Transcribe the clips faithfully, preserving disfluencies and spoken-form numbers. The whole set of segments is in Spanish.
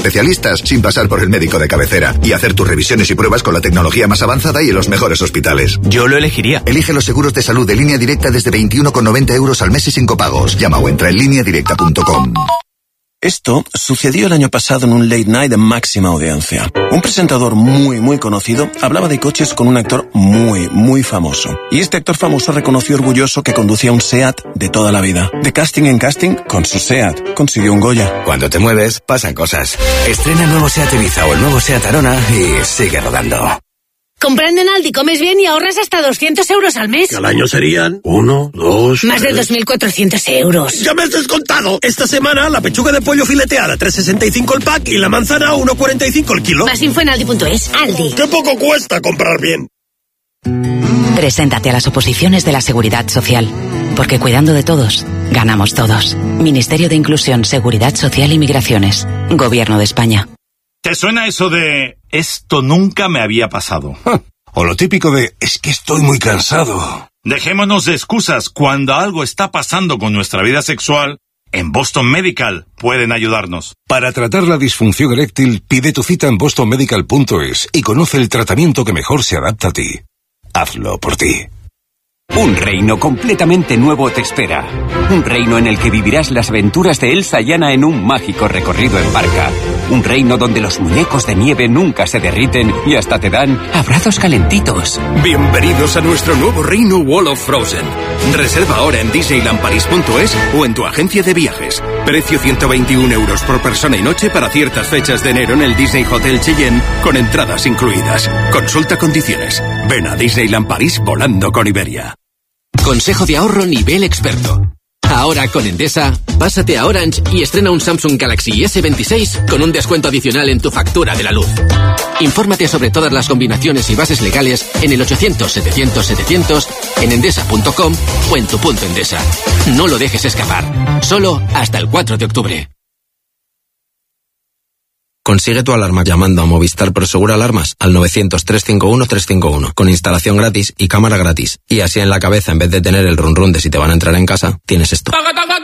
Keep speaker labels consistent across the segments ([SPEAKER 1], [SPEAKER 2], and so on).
[SPEAKER 1] especialistas sin pasar por el médico de cabecera y hacer tus revisiones y pruebas con la tecnología más avanzada y en los mejores hospitales.
[SPEAKER 2] Yo lo elegiría.
[SPEAKER 1] Elige los seguros de salud de Línea Directa desde veintiuno con noventa euros al mes y sin copagos. Llama o entra en línea directa punto com.
[SPEAKER 3] Esto sucedió el año pasado en un late night de máxima audiencia. Un presentador muy, muy conocido hablaba de coches con un actor muy, muy famoso. Y este actor famoso reconoció orgulloso que conducía un SEAT de toda la vida. De casting en casting, con su SEAT, consiguió un Goya.
[SPEAKER 2] Cuando te mueves, pasan cosas. Estrena el nuevo SEAT Ibiza o el nuevo SEAT Arona y sigue rodando.
[SPEAKER 4] Comprando en Aldi comes bien y ahorras hasta doscientos euros al mes.
[SPEAKER 5] Que al año serían uno, dos...
[SPEAKER 4] Más de dos mil cuatrocientos euros.
[SPEAKER 5] ¡Ya me has descontado! Esta semana la pechuga de pollo fileteada tres sesenta y cinco el pack y la manzana a uno cuarenta y cinco el kilo.
[SPEAKER 4] Más info en aldi punto es. Aldi.
[SPEAKER 5] ¡Qué poco cuesta comprar bien!
[SPEAKER 6] Preséntate a las oposiciones de la Seguridad Social. Porque cuidando de todos, ganamos todos. Ministerio de Inclusión, Seguridad Social y Migraciones. Gobierno de España.
[SPEAKER 7] ¿Te suena eso de esto nunca me había pasado?
[SPEAKER 8] O lo típico de es que estoy muy cansado.
[SPEAKER 7] Dejémonos de excusas. Cuando algo está pasando con nuestra vida sexual, en Boston Medical pueden ayudarnos.
[SPEAKER 8] Para tratar la disfunción eréctil, pide tu cita en boston medical punto es y conoce el tratamiento que mejor se adapta a ti. Hazlo por ti.
[SPEAKER 9] Un reino completamente nuevo te espera. Un reino en el que vivirás las aventuras de Elsa y Anna en un mágico recorrido en barca. Un reino donde los muñecos de nieve nunca se derriten y hasta te dan abrazos calentitos.
[SPEAKER 10] Bienvenidos a nuestro nuevo reino Wall of Frozen. Reserva ahora en disneyland paris punto es o en tu agencia de viajes. Precio ciento veintiún euros por persona y noche para ciertas fechas de enero en el Disney Hotel Cheyenne con entradas incluidas. Consulta condiciones. Ven a Disneyland París volando con Iberia.
[SPEAKER 11] Consejo de ahorro nivel experto. Ahora con Endesa, pásate a Orange y estrena un Samsung Galaxy ese veintiséis con un descuento adicional en tu factura de la luz. Infórmate sobre todas las combinaciones y bases legales en el ochocientos setecientos setecientos, en endesa punto com o en tu punto Endesa. No lo dejes escapar. Solo hasta el cuatro de octubre.
[SPEAKER 12] Consigue tu alarma llamando a Movistar Prosegur Alarmas al novecientos, trescientos cincuenta y uno, trescientos cincuenta y uno con instalación gratis y cámara gratis. Y así en la cabeza, en vez de tener el run run de si te van a entrar en casa, tienes esto.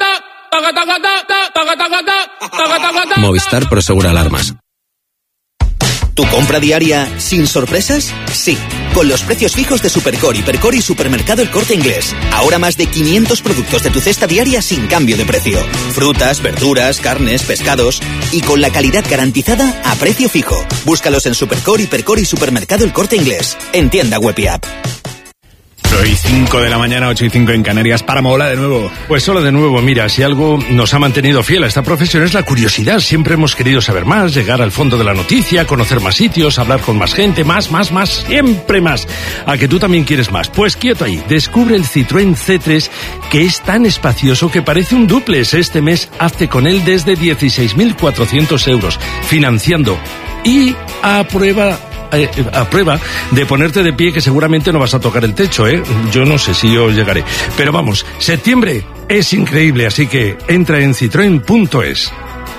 [SPEAKER 12] Movistar Prosegur Alarmas.
[SPEAKER 13] ¿Tu compra diaria sin sorpresas? Sí, con los precios fijos de Supercore, Hipercore y Supermercado El Corte Inglés. Ahora más de quinientos productos de tu cesta diaria sin cambio de precio. Frutas, verduras, carnes, pescados y con la calidad garantizada a precio fijo. Búscalos en Supercore, Hipercore y Supermercado El Corte Inglés. En tienda web y app.
[SPEAKER 14] Hoy cinco de la mañana, ocho y cinco en Canarias. Para Mola de nuevo.
[SPEAKER 15] Pues solo de nuevo, mira, si algo nos ha mantenido fiel a esta profesión es la curiosidad. Siempre hemos querido saber más, llegar al fondo de la noticia, conocer más sitios, hablar con más gente, más, más, más, siempre más. A que tú también quieres más. Pues quieto ahí, descubre el Citroën C tres, que es tan espacioso que parece un dúplex. Este mes hazte con él desde dieciséis mil cuatrocientos euros, financiando y a prueba... Eh, a prueba de ponerte de pie, que seguramente no vas a tocar el techo, ¿eh? Yo no sé si yo llegaré. Pero vamos, septiembre es increíble, así que entra en citroen punto es.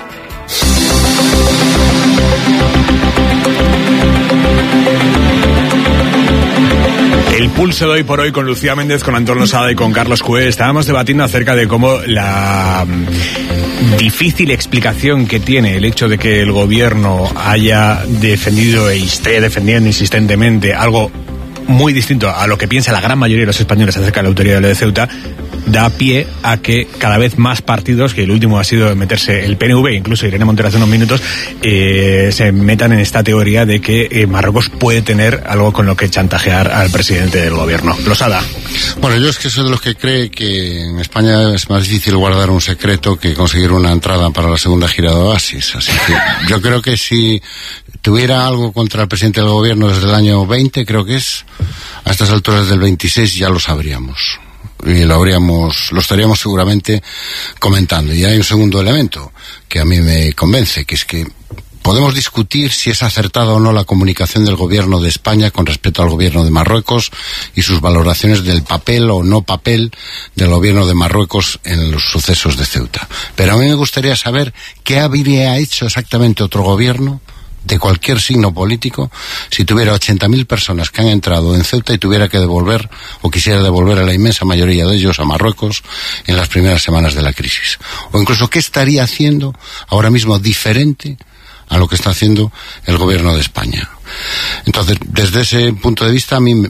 [SPEAKER 14] El pulso de hoy por hoy con Lucía Méndez, con Antón Losada y con Carlos Cué. Estábamos debatiendo acerca de cómo la difícil explicación que tiene el hecho de que el gobierno haya defendido e esté defendiendo insistentemente algo muy distinto a lo que piensa la gran mayoría de los españoles acerca de la autoridad de lo de Ceuta, da pie a que cada vez más partidos, que el último ha sido meterse el P N V, incluso Irene Montero hace unos minutos, eh, se metan en esta teoría de que eh, Marruecos puede tener algo con lo que chantajear al presidente del gobierno. Losada.
[SPEAKER 16] Bueno, yo es que soy de los que cree que en España es más difícil guardar un secreto que conseguir una entrada para la segunda gira de Oasis. Así que yo creo que si tuviera algo contra el presidente del gobierno desde el año veinte, creo que es, a estas alturas del veintiséis ya lo sabríamos. Y lo habríamos, lo estaríamos seguramente comentando. Y hay un segundo elemento que a mí me convence, que es que podemos discutir si es acertada o no la comunicación del gobierno de España con respecto al gobierno de Marruecos y sus valoraciones del papel o no papel del gobierno de Marruecos en los sucesos de Ceuta. Pero a mí me gustaría saber qué habría hecho exactamente otro gobierno de cualquier signo político si tuviera ochenta mil personas que han entrado en Ceuta y tuviera que devolver o quisiera devolver a la inmensa mayoría de ellos a Marruecos en las primeras semanas de la crisis. O incluso qué estaría haciendo ahora mismo diferente a lo que está haciendo el gobierno de España. Entonces, desde ese punto de vista, a mí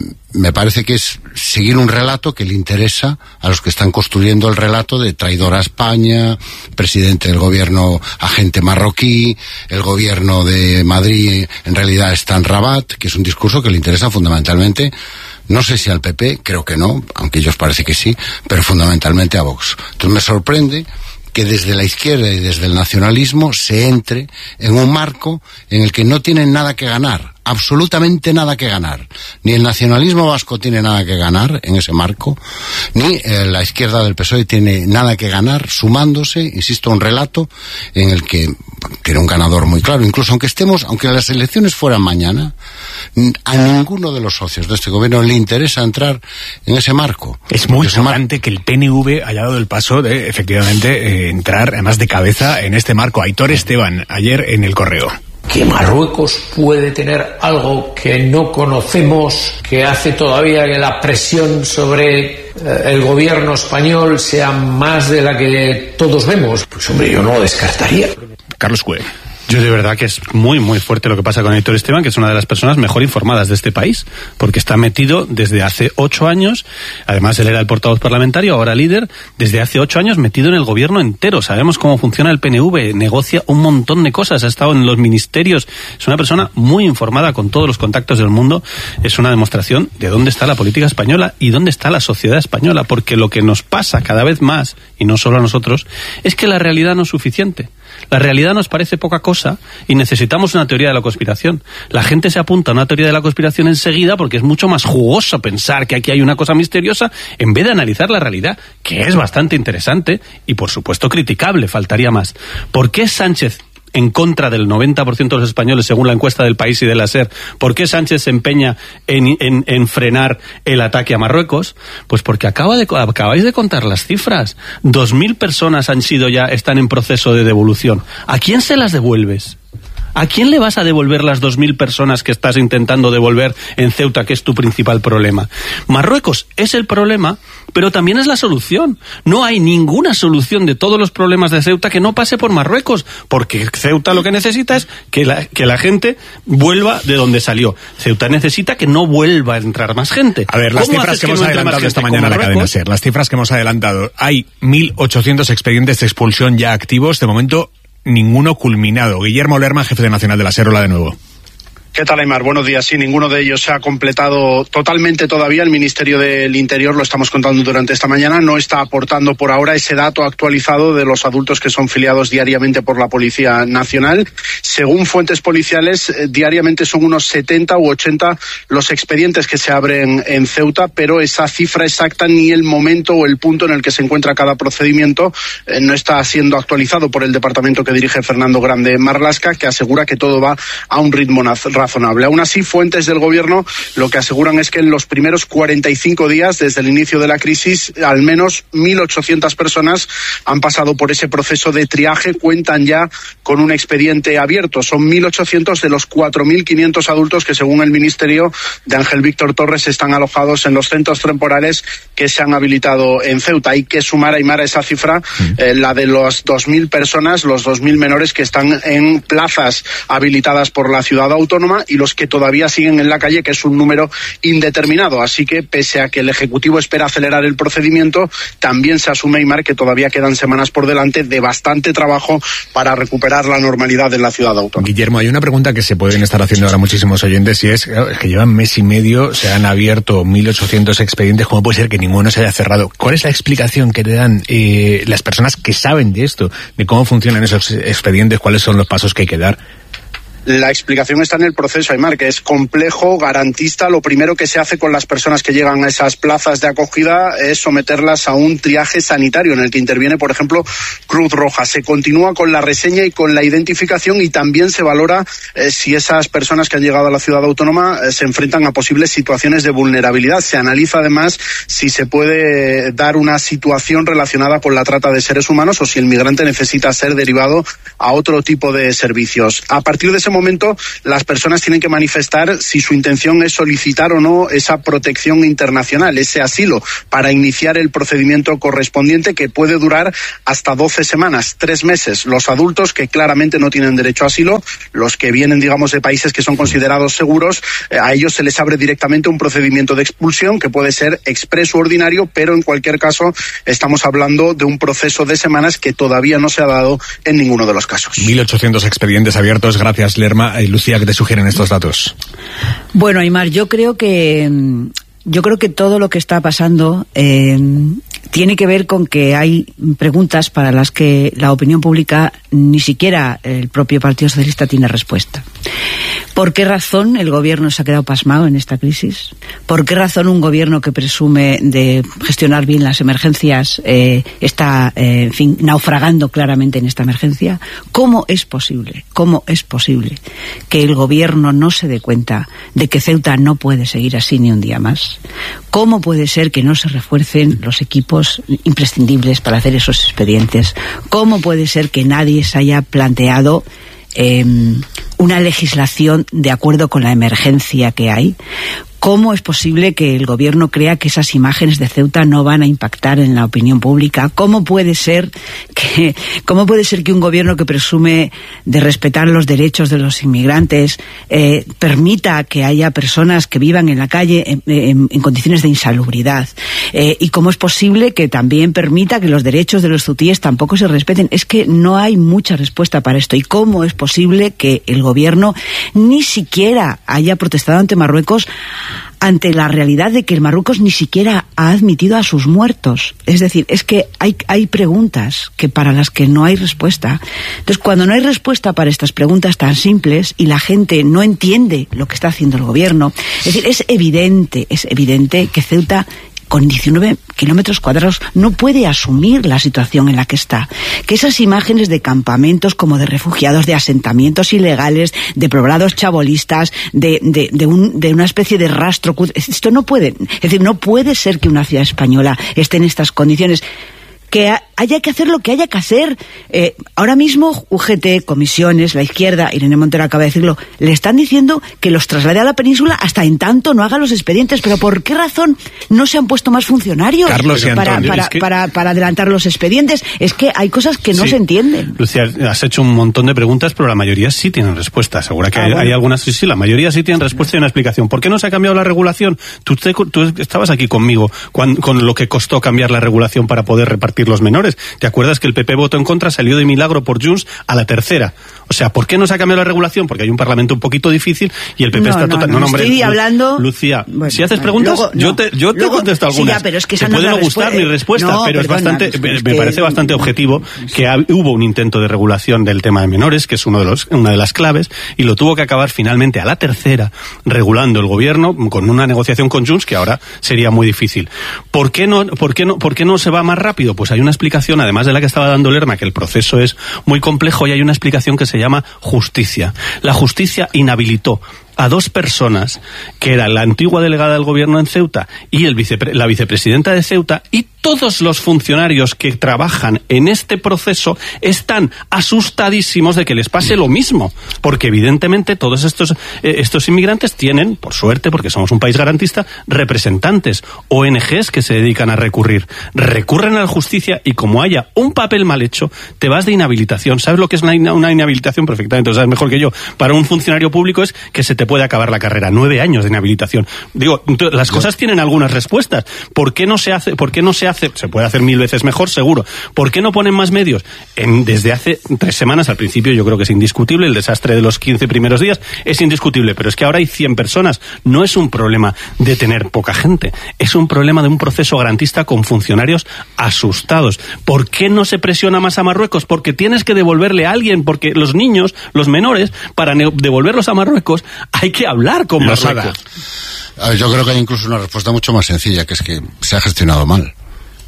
[SPEAKER 16] me parece que es seguir un relato que le interesa a los que están construyendo el relato de traidor a España, presidente del gobierno agente marroquí, el gobierno de Madrid en realidad está en Rabat, que es un discurso que le interesa fundamentalmente, no sé si al P P, creo que no, aunque ellos parece que sí, pero fundamentalmente a Vox. Entonces me sorprende que desde la izquierda y desde el nacionalismo se entre en un marco en el que no tienen nada que ganar, absolutamente nada que ganar. Ni el nacionalismo vasco tiene nada que ganar en ese marco, ni eh, la izquierda del P S O E tiene nada que ganar sumándose, insisto, a un relato en el que tiene un ganador muy claro. Incluso aunque estemos, aunque las elecciones fueran mañana, a ninguno de los socios de este gobierno le interesa entrar en ese marco.
[SPEAKER 14] Es muy chocante que el P N V haya dado el paso de, efectivamente, eh, entrar, además de cabeza, en este marco. Aitor Esteban, ayer en El Correo.
[SPEAKER 17] Que Marruecos puede tener algo que no conocemos, que hace todavía que la presión sobre eh, el gobierno español sea más de la que todos vemos. Pues hombre, yo no lo descartaría.
[SPEAKER 14] Carlos Cue.
[SPEAKER 18] Yo de verdad que es muy, muy fuerte lo que pasa con Aitor Esteban, que es una de las personas mejor informadas de este país, porque está metido desde hace ocho años, además él era el portavoz parlamentario, ahora líder, desde hace ocho años metido en el gobierno entero. Sabemos cómo funciona el P N V, negocia un montón de cosas, ha estado en los ministerios, es una persona muy informada con todos los contactos del mundo, es una demostración de dónde está la política española y dónde está la sociedad española, porque lo que nos pasa cada vez más, y no solo a nosotros, es que la realidad no es suficiente. La realidad nos parece poca cosa y necesitamos una teoría de la conspiración. La gente se apunta a una teoría de la conspiración enseguida porque es mucho más jugoso pensar que aquí hay una cosa misteriosa en vez de analizar la realidad, que es bastante interesante y, por supuesto, criticable, faltaría más. ¿Por qué Sánchez, en contra del noventa por ciento de los españoles, según la encuesta del País y de la SER, ¿por qué Sánchez se empeña en, en, en frenar el ataque a Marruecos? Pues porque acaba de, acabáis de contar las cifras. Dos mil personas han sido ya, están en proceso de devolución. ¿A quién se las devuelves? ¿A quién le vas a devolver las dos mil personas que estás intentando devolver en Ceuta, que es tu principal problema? Marruecos es el problema, pero también es la solución. No hay ninguna solución de todos los problemas de Ceuta que no pase por Marruecos, porque Ceuta lo que necesita es que la, que la gente vuelva de donde salió. Ceuta necesita que no vuelva a entrar más gente.
[SPEAKER 14] A ver, las cifras que hemos adelantado esta mañana a la cadena SER, las cifras que hemos adelantado, hay mil ochocientos expedientes de expulsión ya activos, de momento ninguno culminado. Guillermo Lerma, jefe de Nacional de la SER, hola de nuevo.
[SPEAKER 19] ¿Qué tal, Aymar? Buenos días. Sí, ninguno de ellos se ha completado totalmente todavía. El Ministerio del Interior, lo estamos contando durante esta mañana, no está aportando por ahora ese dato actualizado de los adultos que son filiados diariamente por la Policía Nacional. Según fuentes policiales, diariamente son unos setenta u ochenta los expedientes que se abren en Ceuta, pero esa cifra exacta ni el momento o el punto en el que se encuentra cada procedimiento eh, no está siendo actualizado por el departamento que dirige Fernando Grande Marlasca, que asegura que todo va a un ritmo razonable. Aún así, fuentes del gobierno lo que aseguran es que en los primeros cuarenta y cinco días desde el inicio de la crisis, al menos mil ochocientas personas han pasado por ese proceso de triaje, cuentan ya con un expediente abierto. Son mil ochocientos de los cuatro mil quinientos adultos que, según el Ministerio de Ángel Víctor Torres, están alojados en los centros temporales que se han habilitado en Ceuta. Hay que sumar, Aymar, a esa cifra eh, la de los dos mil personas, los dos mil menores que están en plazas habilitadas por la ciudad autónoma y los que todavía siguen en la calle, que es un número indeterminado. Así que, pese a que el Ejecutivo espera acelerar el procedimiento, también se asume, Aymar, que todavía quedan semanas por delante de bastante trabajo para recuperar la normalidad en la ciudad autónoma.
[SPEAKER 14] Guillermo, hay una pregunta que se pueden estar haciendo ahora muchísimos oyentes, y es, es que llevan mes y medio, se han abierto mil ochocientos expedientes, ¿cómo puede ser que ninguno se haya cerrado? ¿Cuál es la explicación que te dan eh, las personas que saben de esto, de cómo funcionan esos expedientes, cuáles son los pasos que hay que dar?
[SPEAKER 19] La explicación está en el proceso, Aymar, que es complejo, garantista. Lo primero que se hace con las personas que llegan a esas plazas de acogida es someterlas a un triaje sanitario en el que interviene, por ejemplo, Cruz Roja. Se continúa con la reseña y con la identificación y también se valora eh, si esas personas que han llegado a la ciudad autónoma eh, se enfrentan a posibles situaciones de vulnerabilidad. Se analiza además si se puede dar una situación relacionada con la trata de seres humanos o si el migrante necesita ser derivado a otro tipo de servicios. A partir de ese momento las personas tienen que manifestar si su intención es solicitar o no esa protección internacional, ese asilo, para iniciar el procedimiento correspondiente, que puede durar hasta doce semanas, tres meses. Los adultos que claramente no tienen derecho a asilo, los que vienen, digamos, de países que son considerados seguros, eh, a ellos se les abre directamente un procedimiento de expulsión que puede ser expreso o ordinario, pero en cualquier caso estamos hablando de un proceso de semanas que todavía no se ha dado en ninguno de los casos.
[SPEAKER 14] mil ochocientos expedientes abiertos. Gracias, Lerma. Y Lucía, ¿qué te sugieren estos datos?
[SPEAKER 20] Bueno, Aymar, yo creo que yo creo que todo lo que está pasando eh, tiene que ver con que hay preguntas para las que la opinión pública, ni siquiera el propio Partido Socialista, tiene respuesta. ¿Por qué razón el gobierno se ha quedado pasmado en esta crisis? ¿Por qué razón un gobierno que presume de gestionar bien las emergencias eh, está, eh, en fin, naufragando claramente en esta emergencia? ¿Cómo es posible, cómo es posible que el gobierno no se dé cuenta de que Ceuta no puede seguir así ni un día más? ¿Cómo puede ser que no se refuercen los equipos imprescindibles para hacer esos expedientes? ¿Cómo puede ser que nadie se haya planteado Eh, una legislación de acuerdo con la emergencia que hay? ¿Cómo es posible que el gobierno crea que esas imágenes de Ceuta no van a impactar en la opinión pública? ¿Cómo puede ser que, cómo puede ser que un gobierno que presume de respetar los derechos de los inmigrantes eh, permita que haya personas que vivan en la calle en, en, en condiciones de insalubridad? Eh, ¿Y cómo es posible que también permita que los derechos de los zutíes tampoco se respeten? Es que no hay mucha respuesta para esto. ¿Y cómo es posible que el gobierno ni siquiera haya protestado ante Marruecos, ante la realidad de que el Marruecos ni siquiera ha admitido a sus muertos? Es decir, es que hay, hay preguntas que para las que no hay respuesta. Entonces, cuando no hay respuesta para estas preguntas tan simples y la gente no entiende lo que está haciendo el gobierno, es decir, es evidente, es evidente que Ceuta, con diecinueve kilómetros cuadrados, no puede asumir la situación en la que está. Que esas imágenes de campamentos como de refugiados, de asentamientos ilegales, de poblados chabolistas, de, de, de, un, de una especie de rastro, esto no puede, es decir, no puede ser que una ciudad española esté en estas condiciones. Que haya que hacer lo que haya que hacer. Eh, ahora mismo U G T, comisiones, la izquierda, Irene Montero acaba de decirlo, le están diciendo que los traslade a la península hasta en tanto no haga los expedientes. ¿Pero por qué razón no se han puesto más funcionarios
[SPEAKER 14] Carlos y
[SPEAKER 20] para,
[SPEAKER 14] Antonio,
[SPEAKER 20] para,
[SPEAKER 14] es que...
[SPEAKER 20] para, para adelantar los expedientes? Es que hay cosas que no
[SPEAKER 18] sí.
[SPEAKER 20] se entienden.
[SPEAKER 18] Lucía, has hecho un montón de preguntas, pero la mayoría sí tienen respuesta. Segura que ah, hay, bueno. hay algunas, sí, sí, la mayoría sí tienen respuesta y una explicación. ¿Por qué no se ha cambiado la regulación? Tú, te, tú estabas aquí conmigo cuando, con lo que costó cambiar la regulación para poder repartir los menores. ¿Te acuerdas que el P P votó en contra, salió de milagro por Junts a la tercera? O sea, ¿por qué no se ha cambiado la regulación? Porque hay un parlamento un poquito difícil y el P P
[SPEAKER 20] no,
[SPEAKER 18] está
[SPEAKER 20] no,
[SPEAKER 18] total...
[SPEAKER 20] No,
[SPEAKER 18] no, hombre,
[SPEAKER 20] estoy hablando...
[SPEAKER 18] Lucía,
[SPEAKER 20] bueno,
[SPEAKER 18] si haces
[SPEAKER 20] vale,
[SPEAKER 18] preguntas,
[SPEAKER 20] luego, no,
[SPEAKER 18] yo te, yo
[SPEAKER 20] luego,
[SPEAKER 18] te contesto algunas.
[SPEAKER 20] Sí, ya, pero es que
[SPEAKER 18] te puede no gustar mi respuesta, no, pero perdona, es bastante, es me que... parece bastante objetivo que ha, hubo un intento de regulación del tema de menores, que es uno de los, una de las claves, y lo tuvo que acabar finalmente a la tercera, regulando el gobierno con una negociación con Junts que ahora sería muy difícil. ¿Por qué no, por qué no, por qué no se va más rápido? Pues hay una explicación, además de la que estaba dando Lerma, que el proceso es muy complejo, y hay una explicación que se llama justicia. La justicia inhabilitó a dos personas, que era la antigua delegada del gobierno en Ceuta y el vicepre- la vicepresidenta de Ceuta, y todos los funcionarios que trabajan en este proceso están asustadísimos de que les pase lo mismo, porque evidentemente todos estos, eh, estos inmigrantes tienen, por suerte, porque somos un país garantista, representantes, O N Ges que se dedican a recurrir. Recurren a la justicia y como haya un papel mal hecho, te vas de inhabilitación. ¿Sabes lo que es una, ina- una inhabilitación? Perfectamente, lo sabes mejor que yo. Para un funcionario público es que se te puede acabar la carrera. Nueve años de inhabilitación. Digo, las cosas tienen algunas respuestas. ¿Por qué no se hace? ¿Por qué no se hace? Se puede hacer mil veces mejor, seguro. ¿Por qué no ponen más medios? En, desde hace tres semanas, al principio, yo creo que es indiscutible. El desastre de los quince primeros días es indiscutible. Pero es que ahora hay cien personas. No es un problema de tener poca gente. Es un problema de un proceso garantista con funcionarios asustados. ¿Por qué no se presiona más a Marruecos? Porque tienes que devolverle a alguien. Porque los niños, los menores, para ne- devolverlos a Marruecos, hay que hablar con Marruecos.
[SPEAKER 16] Yo creo que hay incluso una respuesta mucho más sencilla, que es que se ha gestionado mal.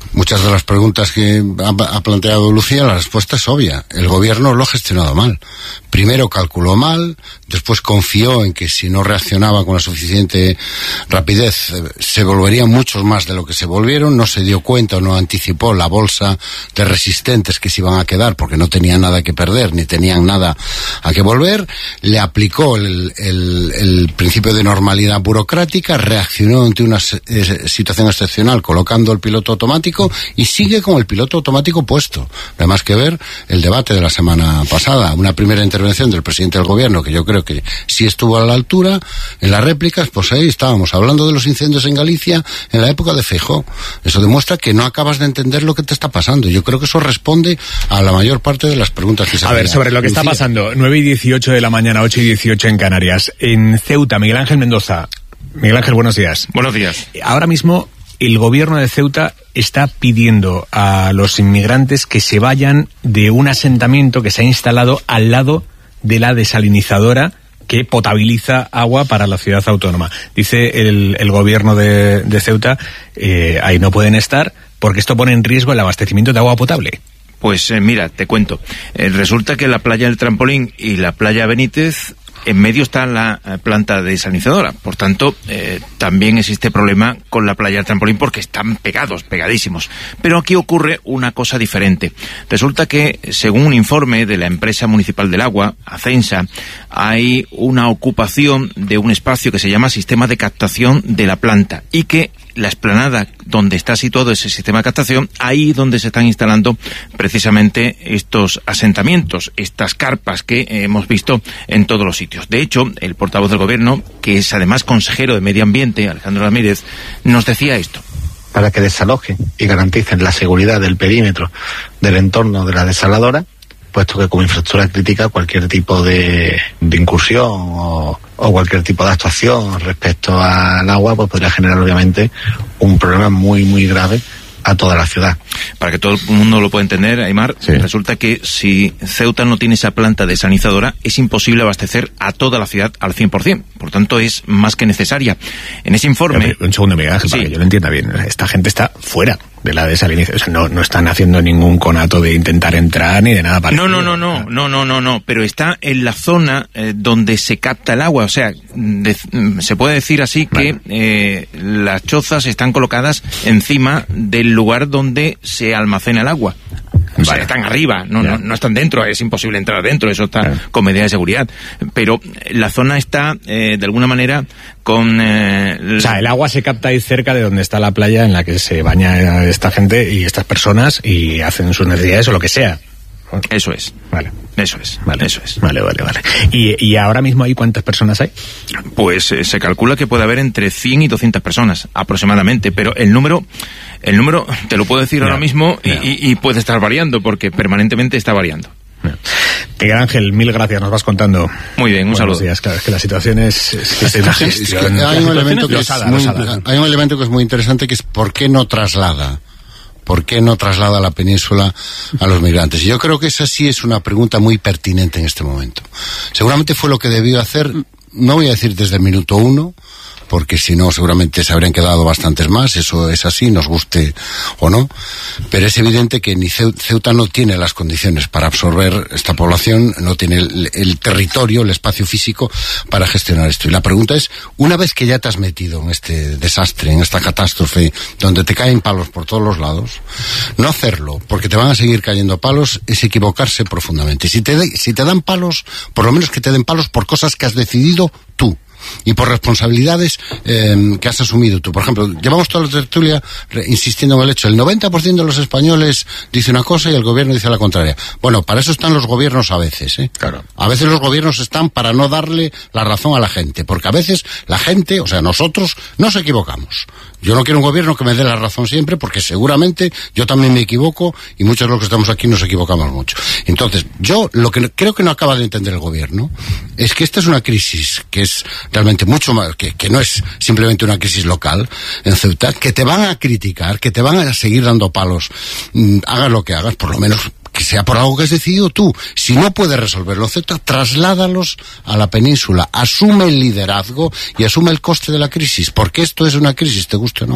[SPEAKER 16] muchas de las preguntas que ha, ha planteado Lucía, la respuesta es obvia. El gobierno lo ha gestionado mal. Primero calculó mal, después confió en que si no reaccionaba con la suficiente rapidez eh, se volverían muchos más de lo que se volvieron, no se dio cuenta o no anticipó la bolsa de resistentes que se iban a quedar porque no tenían nada que perder ni tenían nada a que volver, le aplicó el, el, el principio de normalidad burocrática, reaccionó ante una eh, situación excepcional colocando el piloto automático y sigue con el piloto automático puesto. Además que ver el debate de la semana pasada, una primera intervención del presidente del gobierno que yo creo que sí estuvo a la altura, en las réplicas pues ahí estábamos hablando de los incendios en Galicia en la época de Feijóo. Eso demuestra que no acabas de entender lo que te está pasando. Yo creo que eso responde a la mayor parte de las preguntas que se
[SPEAKER 14] A ver, sobre lo que Lucía. Está pasando, nueve y dieciocho de la mañana, ocho y dieciocho en Canarias, en Ceuta, Miguel Ángel Mendoza. Miguel Ángel, buenos días.
[SPEAKER 7] Buenos días.
[SPEAKER 14] Ahora mismo el gobierno de Ceuta está pidiendo a los inmigrantes que se vayan de un asentamiento que se ha instalado al lado de la desalinizadora que potabiliza agua para la ciudad autónoma. Dice el, el gobierno de, de Ceuta, eh, ahí no pueden estar porque esto pone en riesgo el abastecimiento de agua potable.
[SPEAKER 21] Pues eh, mira, te cuento. Eh, resulta que la playa del Trampolín y la playa Benítez, en medio está la eh, planta desalinizadora. Por tanto, eh, también existe problema con la playa del Trampolín porque están pegados, pegadísimos. Pero aquí ocurre una cosa diferente. Resulta que, según un informe de la empresa municipal del agua, Acensa, hay una ocupación de un espacio que se llama sistema de captación de la planta y que la explanada donde está situado ese sistema de captación, ahí donde se están instalando precisamente estos asentamientos, estas carpas que hemos visto en todos los sitios. De hecho, el portavoz del gobierno, que es además consejero de Medio Ambiente, Alejandro Ramírez, nos decía esto.
[SPEAKER 22] Para que desalojen y garanticen la seguridad del perímetro del entorno de la desaladora, puesto que como infraestructura crítica cualquier tipo de, de incursión o, o cualquier tipo de actuación respecto al agua pues podría generar obviamente un problema muy muy grave a toda la ciudad.
[SPEAKER 21] Para que todo el mundo lo pueda entender, Aymar, sí. Resulta que si Ceuta no tiene esa planta desalinizadora, es imposible abastecer a toda la ciudad al cien por ciento. Por tanto, es más que necesaria. En ese informe...
[SPEAKER 14] Un segundo, Miguel Ángel, sí. Para que yo lo entienda bien. Esta gente está fuera de la desalinización. O sea, no, no están haciendo ningún conato de intentar entrar ni de nada parecido.
[SPEAKER 21] No, no, no, no, no, no, no, no, pero está en la zona eh, donde se capta el agua. O sea, de, se puede decir así que eh, las chozas están colocadas encima del lugar donde se almacena el agua. O sea, vale. Están arriba, no, no, no están dentro, es imposible entrar dentro, eso está yeah. con medidas de seguridad. Pero la zona está, eh, de alguna manera, con... Eh,
[SPEAKER 14] o sea, el agua se capta ahí cerca de donde está la playa en la que se baña esta gente y estas personas y hacen sus necesidades o lo que sea.
[SPEAKER 21] Eso es.
[SPEAKER 14] Vale.
[SPEAKER 21] Eso es.
[SPEAKER 14] Vale.
[SPEAKER 21] Eso es.
[SPEAKER 14] Vale, vale, vale. ¿Y, y ahora mismo ahí cuántas personas hay?
[SPEAKER 21] Pues eh, se calcula que puede haber entre cien y doscientas personas, aproximadamente, pero el número... El número, te lo puedo decir yeah, ahora mismo, yeah. y, y puede estar variando, porque permanentemente está variando.
[SPEAKER 14] Yeah. Miguel Ángel, mil gracias, nos vas contando.
[SPEAKER 21] Muy bien, un
[SPEAKER 14] Buenos
[SPEAKER 21] saludo.
[SPEAKER 14] Días. Claro, es que la situación es... es, que
[SPEAKER 16] es, es, es que hay, un elemento que es muy, hay un elemento que es muy interesante, que es ¿por qué no traslada? ¿Por qué no traslada la península a los migrantes? Y yo creo que esa sí es una pregunta muy pertinente en este momento. Seguramente fue lo que debió hacer, no voy a decir desde el minuto uno, porque si no seguramente se habrían quedado bastantes más, eso es así, nos guste o no, pero es evidente que ni Ceuta no tiene las condiciones para absorber esta población, no tiene el, el territorio, el espacio físico para gestionar esto. Y la pregunta es, una vez que ya te has metido en este desastre, en esta catástrofe, donde te caen palos por todos los lados, no hacerlo, porque te van a seguir cayendo palos, es equivocarse profundamente. Si te, de, si te dan palos, por lo menos que te den palos por cosas que has decidido tú. Y por responsabilidades eh, que has asumido tú. Por ejemplo, llevamos toda la tertulia insistiendo en el hecho, el noventa por ciento de los españoles dice una cosa y el gobierno dice la contraria. Bueno, para eso están los gobiernos a veces, ¿eh?
[SPEAKER 14] Claro.
[SPEAKER 16] A veces los gobiernos están para no darle la razón a la gente, porque a veces la gente, o sea, nosotros, nos equivocamos. Yo no quiero un gobierno que me dé la razón siempre, porque seguramente yo también me equivoco y muchos de los que estamos aquí nos equivocamos mucho. Entonces, yo lo que creo que no acaba de entender el gobierno es que esta es una crisis que es realmente mucho más, que, que no es simplemente una crisis local en Ceuta, que te van a criticar, que te van a seguir dando palos, mm, hagas lo que hagas, por lo menos que sea por algo que has decidido tú. Si no puedes resolverlo Ceuta, trasládalos a la península, asume el liderazgo y asume el coste de la crisis, porque esto es una crisis, te guste o no.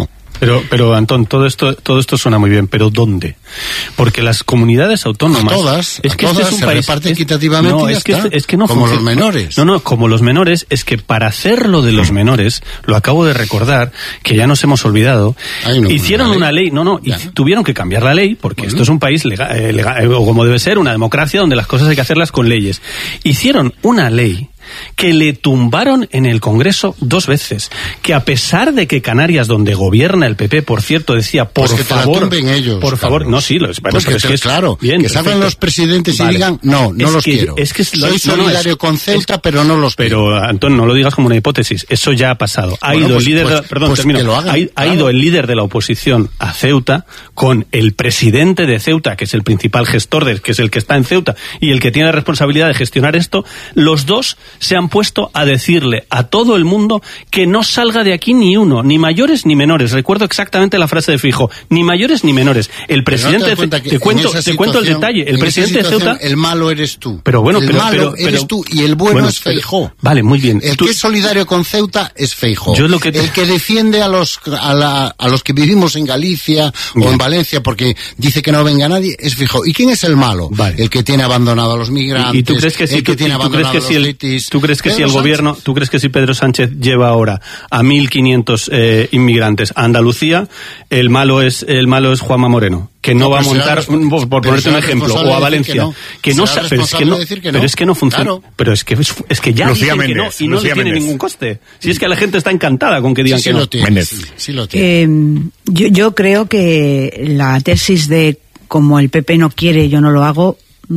[SPEAKER 18] Pero, pero Antón, todo esto, todo esto suena muy bien, pero ¿dónde? Porque las comunidades autónomas...
[SPEAKER 16] A todas,
[SPEAKER 18] es
[SPEAKER 16] a
[SPEAKER 18] que
[SPEAKER 16] todas
[SPEAKER 18] este es un
[SPEAKER 16] se
[SPEAKER 18] país,
[SPEAKER 16] reparte
[SPEAKER 18] es,
[SPEAKER 16] equitativamente
[SPEAKER 18] no,
[SPEAKER 16] y ya
[SPEAKER 18] es que,
[SPEAKER 16] está.
[SPEAKER 18] es que no
[SPEAKER 16] Como
[SPEAKER 18] funciona.
[SPEAKER 16] los menores.
[SPEAKER 18] No, no, como los menores, es que para hacer lo de los menores, lo acabo de recordar, que ya nos hemos olvidado, no, hicieron una ley, no, no, y tuvieron que cambiar la ley, porque bueno. esto es un país legal, eh, legal, o como debe ser, una democracia donde las cosas hay que hacerlas con leyes. Hicieron una ley que le tumbaron en el Congreso dos veces, que a pesar de que Canarias, donde gobierna el P P, por cierto, decía, por
[SPEAKER 16] pues que
[SPEAKER 18] favor,
[SPEAKER 16] te la tumben ellos,
[SPEAKER 18] por favor,
[SPEAKER 16] Carlos.
[SPEAKER 18] no, sí, lo, bueno,
[SPEAKER 16] pues
[SPEAKER 18] pero
[SPEAKER 16] que
[SPEAKER 18] es
[SPEAKER 16] te,
[SPEAKER 18] que es,
[SPEAKER 16] claro,
[SPEAKER 18] bien,
[SPEAKER 16] que salgan los presidentes y
[SPEAKER 18] vale.
[SPEAKER 16] digan, no, no
[SPEAKER 18] es
[SPEAKER 16] los
[SPEAKER 18] que,
[SPEAKER 16] quiero.
[SPEAKER 18] Es que
[SPEAKER 16] Soy solidario
[SPEAKER 18] no, es,
[SPEAKER 16] con Ceuta,
[SPEAKER 18] es,
[SPEAKER 16] pero no los
[SPEAKER 18] pero,
[SPEAKER 16] quiero.
[SPEAKER 18] Antón, no lo digas como una hipótesis, eso ya ha pasado. Ha
[SPEAKER 16] bueno,
[SPEAKER 18] ido
[SPEAKER 16] pues,
[SPEAKER 18] el líder,
[SPEAKER 16] pues,
[SPEAKER 18] de la, perdón,
[SPEAKER 16] pues
[SPEAKER 18] termino,
[SPEAKER 16] que lo hagan,
[SPEAKER 18] ha,
[SPEAKER 16] claro.
[SPEAKER 18] ha ido el líder de la oposición a Ceuta con el presidente de Ceuta, que es el principal gestor, de, que es el que está en Ceuta y el que tiene la responsabilidad de gestionar esto. Los dos se han puesto a decirle a todo el mundo que no salga de aquí ni uno, ni mayores ni menores. Recuerdo exactamente la frase de Fijo, ni mayores ni menores. El presidente,
[SPEAKER 16] no te,
[SPEAKER 18] te, te cuento, te cuento el detalle. El presidente de Ceuta,
[SPEAKER 16] el malo eres tú.
[SPEAKER 18] Pero bueno,
[SPEAKER 16] el
[SPEAKER 18] pero,
[SPEAKER 16] malo
[SPEAKER 18] pero,
[SPEAKER 16] eres
[SPEAKER 18] pero,
[SPEAKER 16] tú y el bueno, bueno es Feijóo.
[SPEAKER 18] Vale, muy bien.
[SPEAKER 16] El
[SPEAKER 18] tú,
[SPEAKER 16] que es solidario con Ceuta es Feijóo.
[SPEAKER 18] Yo lo que te...
[SPEAKER 16] El que defiende a los a, la, a los que vivimos en Galicia bien. o en Valencia porque dice que no venga nadie es Feijóo. ¿Y quién es el malo?
[SPEAKER 18] Vale.
[SPEAKER 16] El que tiene abandonado a los migrantes.
[SPEAKER 18] ¿Y tú crees que si
[SPEAKER 16] el que
[SPEAKER 18] tú,
[SPEAKER 16] tiene
[SPEAKER 18] tú crees que si el,
[SPEAKER 16] litis,
[SPEAKER 18] tú crees que si el
[SPEAKER 16] Sánchez.
[SPEAKER 18] gobierno, tú crees que si Pedro Sánchez lleva ahora a mil quinientos eh, inmigrantes a Andalucía, el malo es el malo es Juanma Moreno, que no, no va a montar, por, por ponerte un ejemplo, o a Valencia, que no, que no pero es que no, que no, pero es que no funciona, claro. pero es que es que ya
[SPEAKER 7] Lucía
[SPEAKER 18] dicen
[SPEAKER 7] Méndez,
[SPEAKER 18] que no y no
[SPEAKER 7] Lucía
[SPEAKER 18] le tiene
[SPEAKER 7] Méndez.
[SPEAKER 18] ningún coste. Si es que la gente está encantada con que digan
[SPEAKER 16] sí, sí
[SPEAKER 18] que no.
[SPEAKER 16] Lo tiene, sí, sí lo tiene.
[SPEAKER 20] Eh, yo, yo creo que la tesis de como el P P no quiere, yo no lo hago,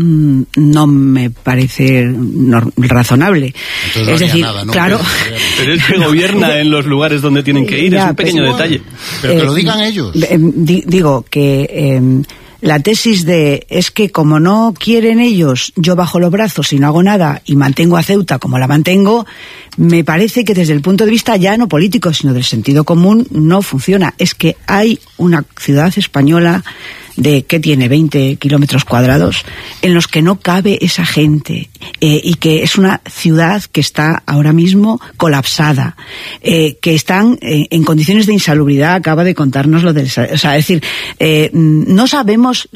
[SPEAKER 20] no me parece no, razonable.
[SPEAKER 16] Entonces,
[SPEAKER 20] es decir,
[SPEAKER 16] nada, no
[SPEAKER 20] claro,
[SPEAKER 18] pero es que gobierna en los lugares donde tienen que ir, ya, es un pequeño
[SPEAKER 20] pero,
[SPEAKER 18] detalle.
[SPEAKER 16] Pero que
[SPEAKER 20] eh,
[SPEAKER 16] lo digan ellos.
[SPEAKER 20] Eh, di, digo que eh, la tesis de es que como no quieren ellos, yo bajo los brazos y no hago nada y mantengo a Ceuta como la mantengo, me parece que desde el punto de vista ya no político, sino del sentido común, no funciona. Es que hay una ciudad española de que tiene veinte kilómetros cuadrados en los que no cabe esa gente eh, y que es una ciudad que está ahora mismo colapsada, eh, que están eh, en condiciones de insalubridad. Acaba de contarnos lo del, o sea, es decir, eh, no sabemos,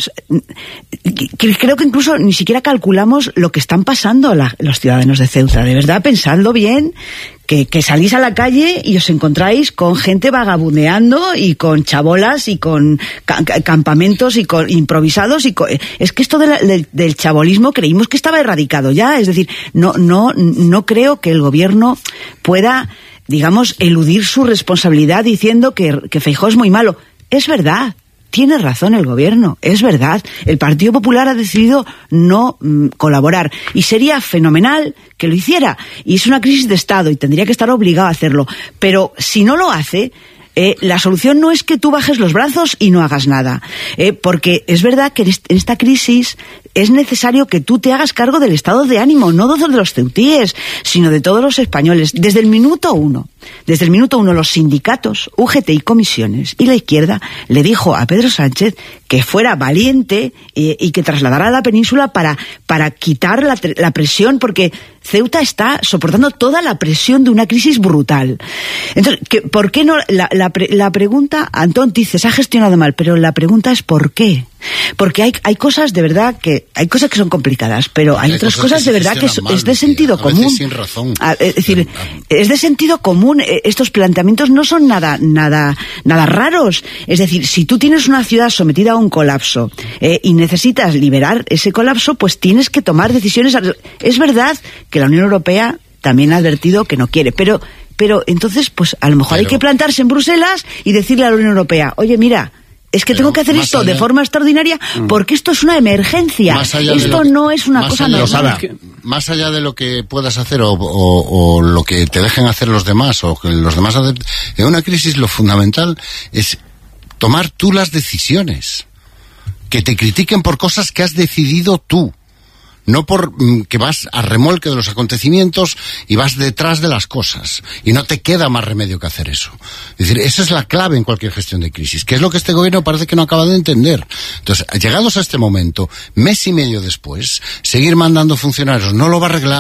[SPEAKER 20] creo que incluso ni siquiera calculamos lo que están pasando la, los ciudadanos de Ceuta. De verdad, pensadlo bien. Que, que salís a la calle y os encontráis con gente vagabundeando y con chabolas y con ca campamentos y con improvisados y con, es que esto de la, de, del chabolismo creímos que estaba erradicado ya, es decir, no no no creo que el gobierno pueda, digamos, eludir su responsabilidad diciendo que, que Feijóo es muy malo. Es verdad. Tiene razón el gobierno, es verdad. El Partido Popular ha decidido no mm, colaborar y sería fenomenal que lo hiciera. Y es una crisis de Estado y tendría que estar obligado a hacerlo. Pero si no lo hace, eh, la solución no es que tú bajes los brazos y no hagas nada. Eh, porque es verdad que en, est en esta crisis es necesario que tú te hagas cargo del estado de ánimo, no de los ceutíes, sino de todos los españoles. Desde el minuto uno, desde el minuto uno, los sindicatos, U G T y comisiones y la izquierda le dijo a Pedro Sánchez que fuera valiente eh, y que trasladara a la península para, para quitar la, la presión, porque Ceuta está soportando toda la presión de una crisis brutal. Entonces, ¿qué, ¿por qué no? La, la, la pregunta, Antón dice, se ha gestionado mal, pero la pregunta es ¿por qué? Porque hay, hay cosas de verdad que, hay cosas que son complicadas, pero hay, hay otras cosas, cosas de verdad que es, mal, es de sentido
[SPEAKER 16] a
[SPEAKER 20] común.
[SPEAKER 16] Sin razón.
[SPEAKER 20] A, es decir, es de sentido común. Estos planteamientos no son nada, nada, nada raros. Es decir, si tú tienes una ciudad sometida a un colapso eh, y necesitas liberar ese colapso, pues tienes que tomar decisiones. Es verdad que la Unión Europea también ha advertido que no quiere, pero, pero entonces, pues a lo mejor pero, hay que plantarse en Bruselas y decirle a la Unión Europea, oye, mira, es que Pero tengo que hacer esto allá, de forma extraordinaria porque esto es una emergencia. Esto
[SPEAKER 16] que,
[SPEAKER 20] no es una cosa normal.
[SPEAKER 16] Que, más allá de lo que puedas hacer o, o, o lo que te dejen hacer los demás o que los demás hacen, en una crisis lo fundamental es tomar tú las decisiones. Que te critiquen por cosas que has decidido tú. No por mm, que vas a remolque de los acontecimientos y vas detrás de las cosas. Y no te queda más remedio que hacer eso. Es decir, esa es la clave en cualquier gestión de crisis, que es lo que este gobierno parece que no acaba de entender. Entonces, llegados a este momento, mes y medio después, seguir mandando funcionarios no lo va a arreglar.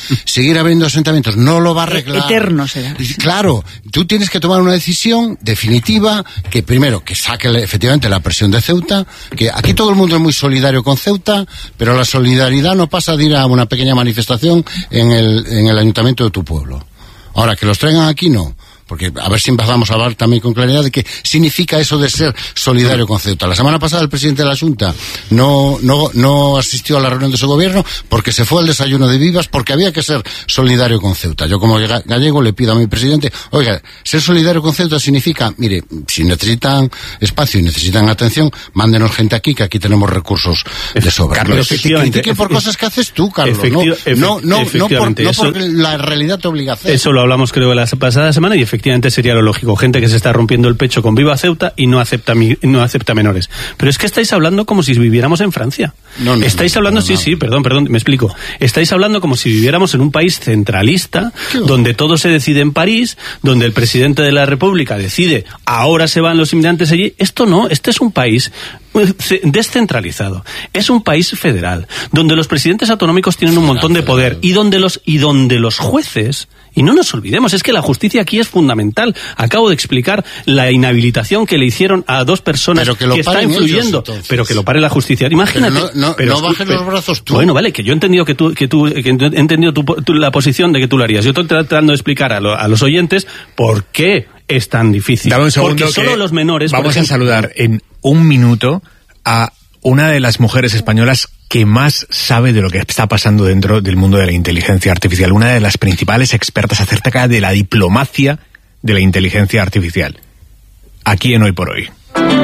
[SPEAKER 16] seguir habiendo asentamientos, no lo va a arreglar.
[SPEAKER 20] Eterno será.
[SPEAKER 16] Claro, tú tienes que tomar una decisión definitiva, que primero, que saque efectivamente la presión de Ceuta, que aquí todo el mundo es muy solidario con Ceuta, pero la solidaridad no pasa de ir a una pequeña manifestación en el, en el ayuntamiento de tu pueblo. Ahora, que los traigan aquí, no. Porque a ver si empezamos a hablar también con claridad de qué significa eso de ser solidario con Ceuta. La semana pasada el presidente de la Junta no, no, no asistió a la reunión de su gobierno porque se fue al desayuno de Vivas, porque había que ser solidario con Ceuta. Yo como gallego le pido a mi presidente, oiga, ser solidario con Ceuta significa, mire, si necesitan espacio y necesitan atención, mándenos gente aquí, que aquí tenemos recursos de sobra.
[SPEAKER 18] Carlos,
[SPEAKER 16] Pero que te critique por cosas que haces tú, Carlos.
[SPEAKER 18] Efecti-
[SPEAKER 16] no, no, no, no, por, no
[SPEAKER 18] eso,
[SPEAKER 16] porque la realidad te obliga a hacer.
[SPEAKER 18] Eso lo hablamos creo la pasada semana y efectivamente sería lo lógico. Gente que se está rompiendo el pecho con Viva Ceuta y no acepta no acepta menores. Pero es que estáis hablando como si viviéramos en Francia.
[SPEAKER 16] No, no,
[SPEAKER 18] estáis
[SPEAKER 16] no,
[SPEAKER 18] hablando,
[SPEAKER 16] no,
[SPEAKER 18] sí,
[SPEAKER 16] no.
[SPEAKER 18] sí, perdón, perdón, me explico. Estáis hablando como si viviéramos en un país centralista, donde todo se decide en París, donde el presidente de la República decide, ahora se van los inmigrantes allí. Esto no, este es un país descentralizado. Es un país federal, donde los presidentes autonómicos tienen un montón de poder y donde los y donde los jueces, y no nos olvidemos, es que la justicia aquí es fundamental. Acabo de explicar la inhabilitación que le hicieron a dos personas
[SPEAKER 16] Pero que, lo
[SPEAKER 18] que está
[SPEAKER 16] paren
[SPEAKER 18] influyendo,
[SPEAKER 16] ellos,
[SPEAKER 18] pero que lo pare la justicia. Imagínate.
[SPEAKER 16] Pero no, no,
[SPEAKER 18] pero,
[SPEAKER 16] no bajes los brazos tú.
[SPEAKER 18] Bueno, vale, que yo he entendido que tú, que tú, que he entendido tu, tu, la posición de que tú lo harías. Yo estoy tratando de explicar a, lo, a los oyentes por qué es tan difícil.
[SPEAKER 14] Dame un segundo.
[SPEAKER 18] Porque solo los menores.
[SPEAKER 14] Vamos
[SPEAKER 18] por ejemplo,
[SPEAKER 14] a saludar en un minuto a una de las mujeres españolas que más sabe de lo que está pasando dentro del mundo de la inteligencia artificial, una de las principales expertas acerca de la diplomacia de la inteligencia artificial, aquí en Hoy por Hoy.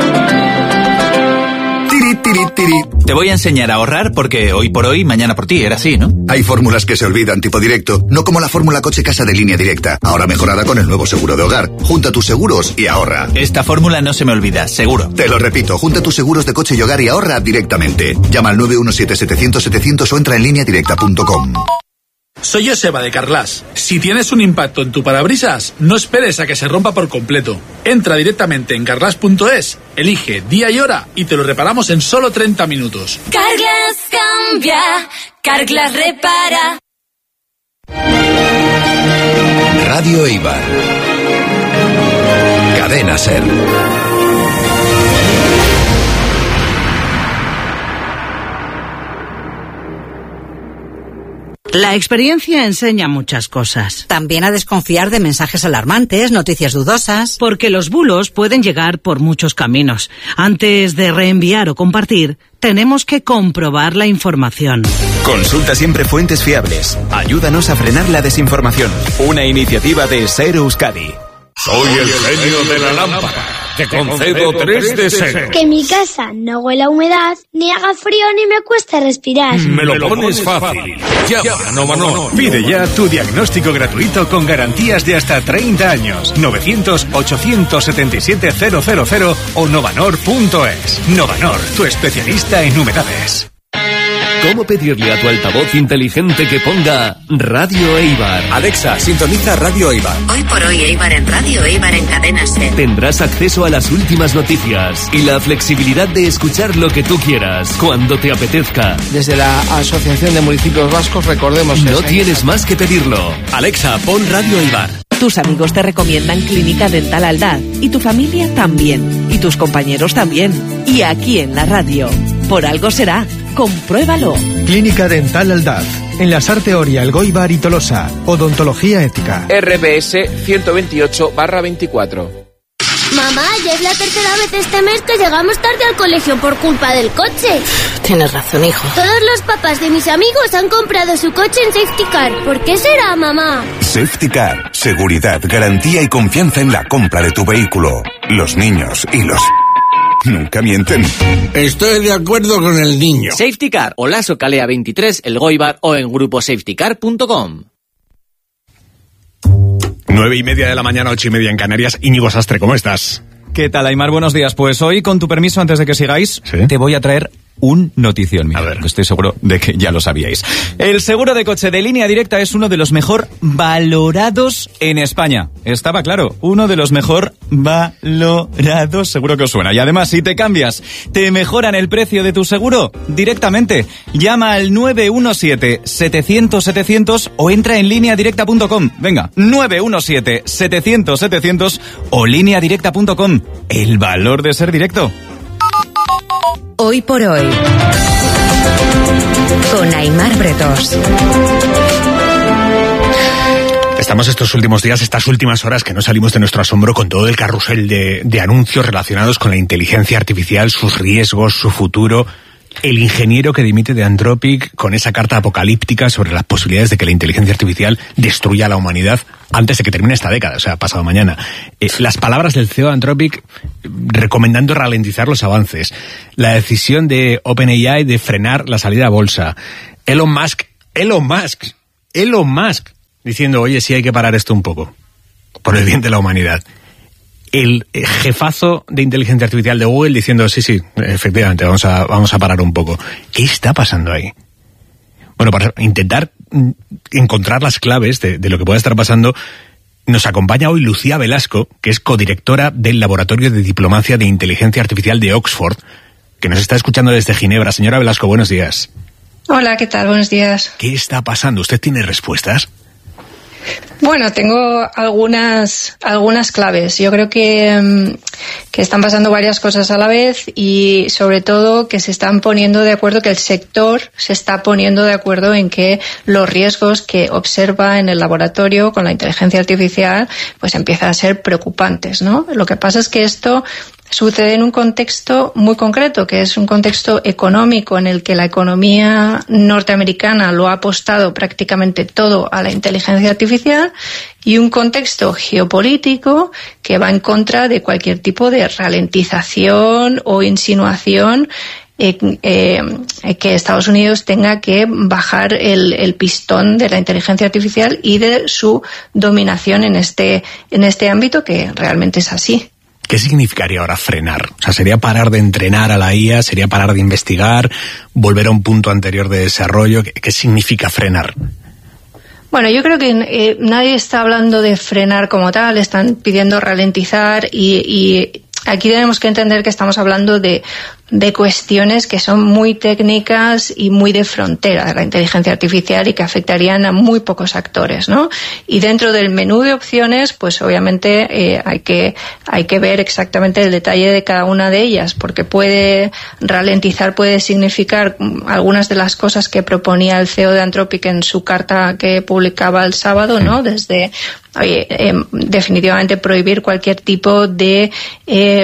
[SPEAKER 1] Tiri, tiri, tiri. Te voy a enseñar a ahorrar porque hoy por hoy, mañana por ti, era así, ¿no?
[SPEAKER 3] Hay fórmulas que se olvidan tipo directo, no como la fórmula coche-casa de Línea Directa, ahora mejorada con el nuevo seguro de hogar. Junta tus seguros y ahorra.
[SPEAKER 1] Esta fórmula no se me olvida, seguro.
[SPEAKER 3] Te lo repito, junta tus seguros de coche y hogar y ahorra directamente. Llama al nueve uno siete, setecientos, setecientos o entra en línea directa punto com.
[SPEAKER 23] Soy Joseba de Carglass. Si tienes un impacto en tu parabrisas, no esperes a que se rompa por completo. Entra directamente en carglass punto es, elige día y hora y te lo reparamos en solo treinta minutos.
[SPEAKER 24] Carglass cambia, Carglass repara.
[SPEAKER 2] Radio Eibar. Cadena Ser.
[SPEAKER 25] La experiencia enseña muchas cosas.
[SPEAKER 26] También a desconfiar de mensajes alarmantes, noticias dudosas.
[SPEAKER 25] Porque los bulos pueden llegar por muchos caminos. Antes de reenviar o compartir, tenemos que comprobar la información.
[SPEAKER 27] Consulta siempre fuentes fiables. Ayúdanos a frenar la desinformación. Una iniciativa de Ser Euskadi.
[SPEAKER 28] Soy el genio de la lámpara. Te concedo tres deseos.
[SPEAKER 29] Que mi casa no huela a humedad, ni haga frío, ni me cueste respirar.
[SPEAKER 28] Me lo pones fácil. Llama a Novanor.
[SPEAKER 14] Pide ya tu diagnóstico gratuito con garantías de hasta treinta años. novecientos, ochocientos setenta y siete, cero cero cero o novanor punto es. Novanor, tu especialista en humedades.
[SPEAKER 30] ¿Cómo pedirle a tu altavoz inteligente que ponga Radio Eibar?
[SPEAKER 27] Alexa, sintoniza Radio Eibar.
[SPEAKER 31] Hoy por hoy Eibar en Radio Eibar en Cadena Ser.
[SPEAKER 30] Tendrás acceso a las últimas noticias y la flexibilidad de escuchar lo que tú quieras, cuando te apetezca.
[SPEAKER 32] Desde la Asociación de Municipios Vascos recordemos...
[SPEAKER 30] No tienes más que pedirlo.
[SPEAKER 27] Alexa, pon Radio Eibar.
[SPEAKER 33] Tus amigos te recomiendan Clínica Dental Aldaz y tu familia también, y tus compañeros también, y aquí en la radio. Por algo será. Compruébalo.
[SPEAKER 34] Clínica Dental Aldaz, en la Sarte Oria, Elgoibar y Tolosa. Odontología ética.
[SPEAKER 35] R B S ciento veintiocho barra veinticuatro.
[SPEAKER 29] Mamá, ya es la tercera vez este mes que llegamos tarde al colegio por culpa del coche.
[SPEAKER 33] Tienes razón, hijo.
[SPEAKER 29] Todos los papás de mis amigos han comprado su coche en Safety Car. ¿Por qué será, mamá?
[SPEAKER 8] Safety Car. Seguridad, garantía y confianza en la compra de tu vehículo. Los niños y los... nunca mienten.
[SPEAKER 36] Estoy de acuerdo con el niño.
[SPEAKER 11] Safety Car, Olaso Calea veintitrés, Elgoibar o en grupo safety car punto com.
[SPEAKER 14] Nueve y media de la mañana, ocho y media en Canarias. Íñigo Sastre, ¿cómo estás?
[SPEAKER 37] ¿Qué tal, Aimar? Buenos días. Pues hoy, con tu permiso, antes de que sigáis, ¿sí? Te voy a traer
[SPEAKER 4] un notición. Mira, a ver, estoy seguro de que ya lo sabíais. El seguro de coche de Línea Directa es uno de los mejor valorados en España. Estaba claro, uno de los mejor valorados, seguro que os suena. Y además, si te cambias, te mejoran el precio de tu seguro directamente. Llama al nueve uno siete, setecientos, setecientos o entra en línea directa punto com. Venga, nueve uno siete, setecientos, setecientos o línea directa punto com. El valor de ser directo.
[SPEAKER 5] Hoy por hoy, con Aimar Bretos.
[SPEAKER 14] Estamos estos últimos días, estas últimas horas que no salimos de nuestro asombro con todo el carrusel de, de anuncios relacionados con la inteligencia artificial, sus riesgos, su futuro. El ingeniero que dimite de Anthropic con esa carta apocalíptica sobre las posibilidades de que la inteligencia artificial destruya a la humanidad antes de que termine esta década, o sea, pasado mañana. Eh, las palabras del C E O de Anthropic recomendando ralentizar los avances. La decisión de OpenAI de frenar la salida a bolsa. Elon Musk, Elon Musk, Elon Musk diciendo, oye, sí hay que parar esto un poco, por el bien de la humanidad. El jefazo de inteligencia artificial de Google diciendo, sí, sí, efectivamente, vamos a, vamos a parar un poco. ¿Qué está pasando ahí? Bueno, para intentar encontrar las claves de, de lo que pueda estar pasando, nos acompaña hoy Lucía Velasco, que es codirectora del Laboratorio de Diplomacia de Inteligencia Artificial de Oxford, que nos está escuchando desde Ginebra. Señora Velasco, buenos días.
[SPEAKER 6] Hola, ¿qué tal? Buenos días.
[SPEAKER 14] ¿Qué está pasando? ¿Usted tiene respuestas?
[SPEAKER 6] Bueno, tengo algunas algunas claves. Yo creo que, que están pasando varias cosas a la vez y sobre todo que se están poniendo de acuerdo, que el sector se está poniendo de acuerdo en que los riesgos que observa en el laboratorio con la inteligencia artificial pues empiezan a ser preocupantes, ¿no? Lo que pasa es que esto sucede en un contexto muy concreto, que es un contexto económico en el que la economía norteamericana lo ha apostado prácticamente todo a la inteligencia artificial, y un contexto geopolítico que va en contra de cualquier tipo de ralentización o insinuación eh, eh, que Estados Unidos tenga que bajar el, el pistón de la inteligencia artificial y de su dominación en este, en este ámbito, que realmente es así.
[SPEAKER 14] ¿Qué significaría ahora frenar? O sea, ¿sería parar de entrenar a la I A? ¿Sería parar de investigar? ¿Volver a un punto anterior de desarrollo? ¿Qué, qué significa frenar?
[SPEAKER 6] Bueno, yo creo que eh, nadie está hablando de frenar como tal, están pidiendo ralentizar y, y aquí tenemos que entender que estamos hablando de, de cuestiones que son muy técnicas y muy de frontera de la inteligencia artificial y que afectarían a muy pocos actores, ¿no? Y dentro del menú de opciones, pues obviamente eh, hay que hay que ver exactamente el detalle de cada una de ellas, porque puede ralentizar, puede significar algunas de las cosas que proponía el C E O de Anthropic en su carta que publicaba el sábado, ¿no? Desde, oye, eh, definitivamente prohibir cualquier tipo de eh,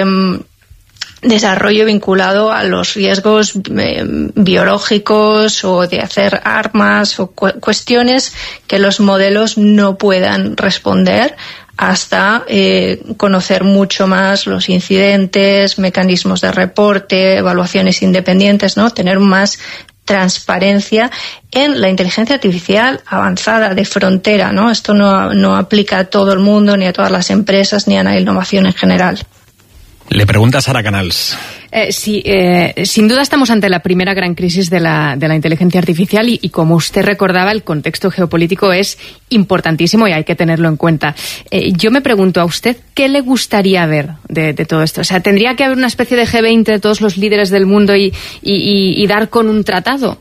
[SPEAKER 6] desarrollo vinculado a los riesgos eh, biológicos o de hacer armas o cu- cuestiones que los modelos no puedan responder hasta eh, conocer mucho más los incidentes, mecanismos de reporte, evaluaciones independientes, ¿no? Tener más transparencia en la inteligencia artificial avanzada de frontera, ¿no? Esto no, no aplica a todo el mundo, ni a todas las empresas, ni a la innovación en general.
[SPEAKER 14] Le pregunta Sara Canals.
[SPEAKER 7] Eh, sí, eh, sin duda estamos ante la primera gran crisis de la, de la inteligencia artificial y, y como usted recordaba, el contexto geopolítico es importantísimo y hay que tenerlo en cuenta. Eh, yo me pregunto a usted, ¿qué le gustaría ver de, de todo esto? O sea, ¿tendría que haber una especie de G veinte de todos los líderes del mundo y, y, y, y dar con un tratado?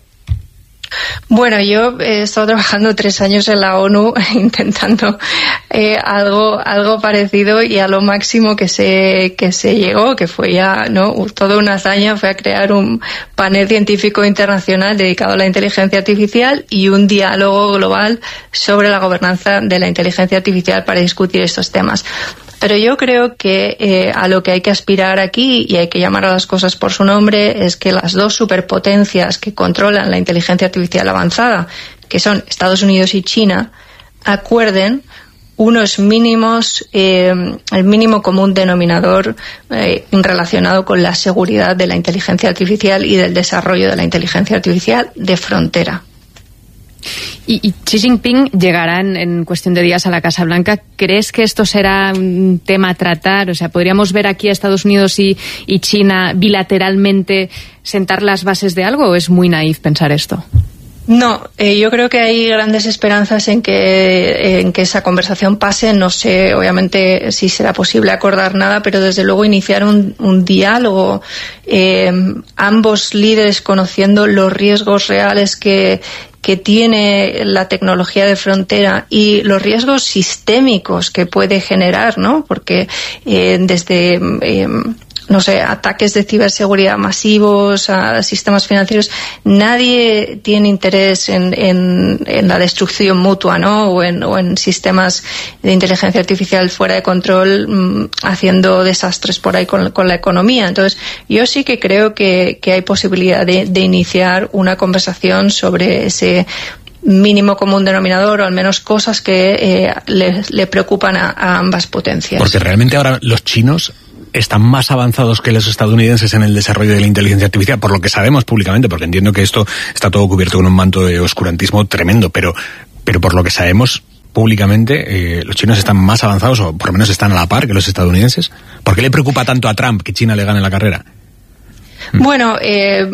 [SPEAKER 6] Bueno, yo he estado trabajando tres años en la ONU intentando eh, algo algo parecido y a lo máximo que se que se llegó, que fue ya no toda una hazaña, fue a crear un panel científico internacional dedicado a la inteligencia artificial y un diálogo global sobre la gobernanza de la inteligencia artificial para discutir estos temas. Pero yo creo que eh, a lo que hay que aspirar aquí, y hay que llamar a las cosas por su nombre, es que las dos superpotencias que controlan la inteligencia artificial avanzada, que son Estados Unidos y China, acuerden unos mínimos, eh, el mínimo común denominador eh, relacionado con la seguridad de la inteligencia artificial y del desarrollo de la inteligencia artificial de frontera.
[SPEAKER 7] Y, y Xi Jinping llegará en, en cuestión de días a la Casa Blanca. ¿Crees que esto será un tema a tratar? O sea, ¿podríamos ver aquí a Estados Unidos y, y China bilateralmente sentar las bases de algo, o es muy naif pensar esto?
[SPEAKER 6] No, eh, yo creo que hay grandes esperanzas en que, en que esa conversación pase. No sé, obviamente, si será posible acordar nada, pero desde luego iniciar un, un diálogo, eh, ambos líderes conociendo los riesgos reales que que tiene la tecnología de frontera y los riesgos sistémicos que puede generar, ¿no? Porque eh, desde eh, no sé, ataques de ciberseguridad masivos a sistemas financieros, nadie tiene interés en, en, en la destrucción mutua, ¿no? O en, o en sistemas de inteligencia artificial fuera de control, mmm, haciendo desastres por ahí con, con la economía. Entonces, yo sí que creo que, que hay posibilidad de, de iniciar una conversación sobre ese mínimo común denominador, o al menos cosas que eh, le, le preocupan a, a ambas potencias.
[SPEAKER 14] Porque realmente ahora los chinos están más avanzados que los estadounidenses en el desarrollo de la inteligencia artificial, por lo que sabemos públicamente, porque entiendo que esto está todo cubierto con un manto de oscurantismo tremendo, pero, pero por lo que sabemos públicamente, eh, los chinos están más avanzados, o por lo menos están a la par que los estadounidenses. ¿Por qué le preocupa tanto a Trump que China le gane la carrera?
[SPEAKER 6] Bueno, eh,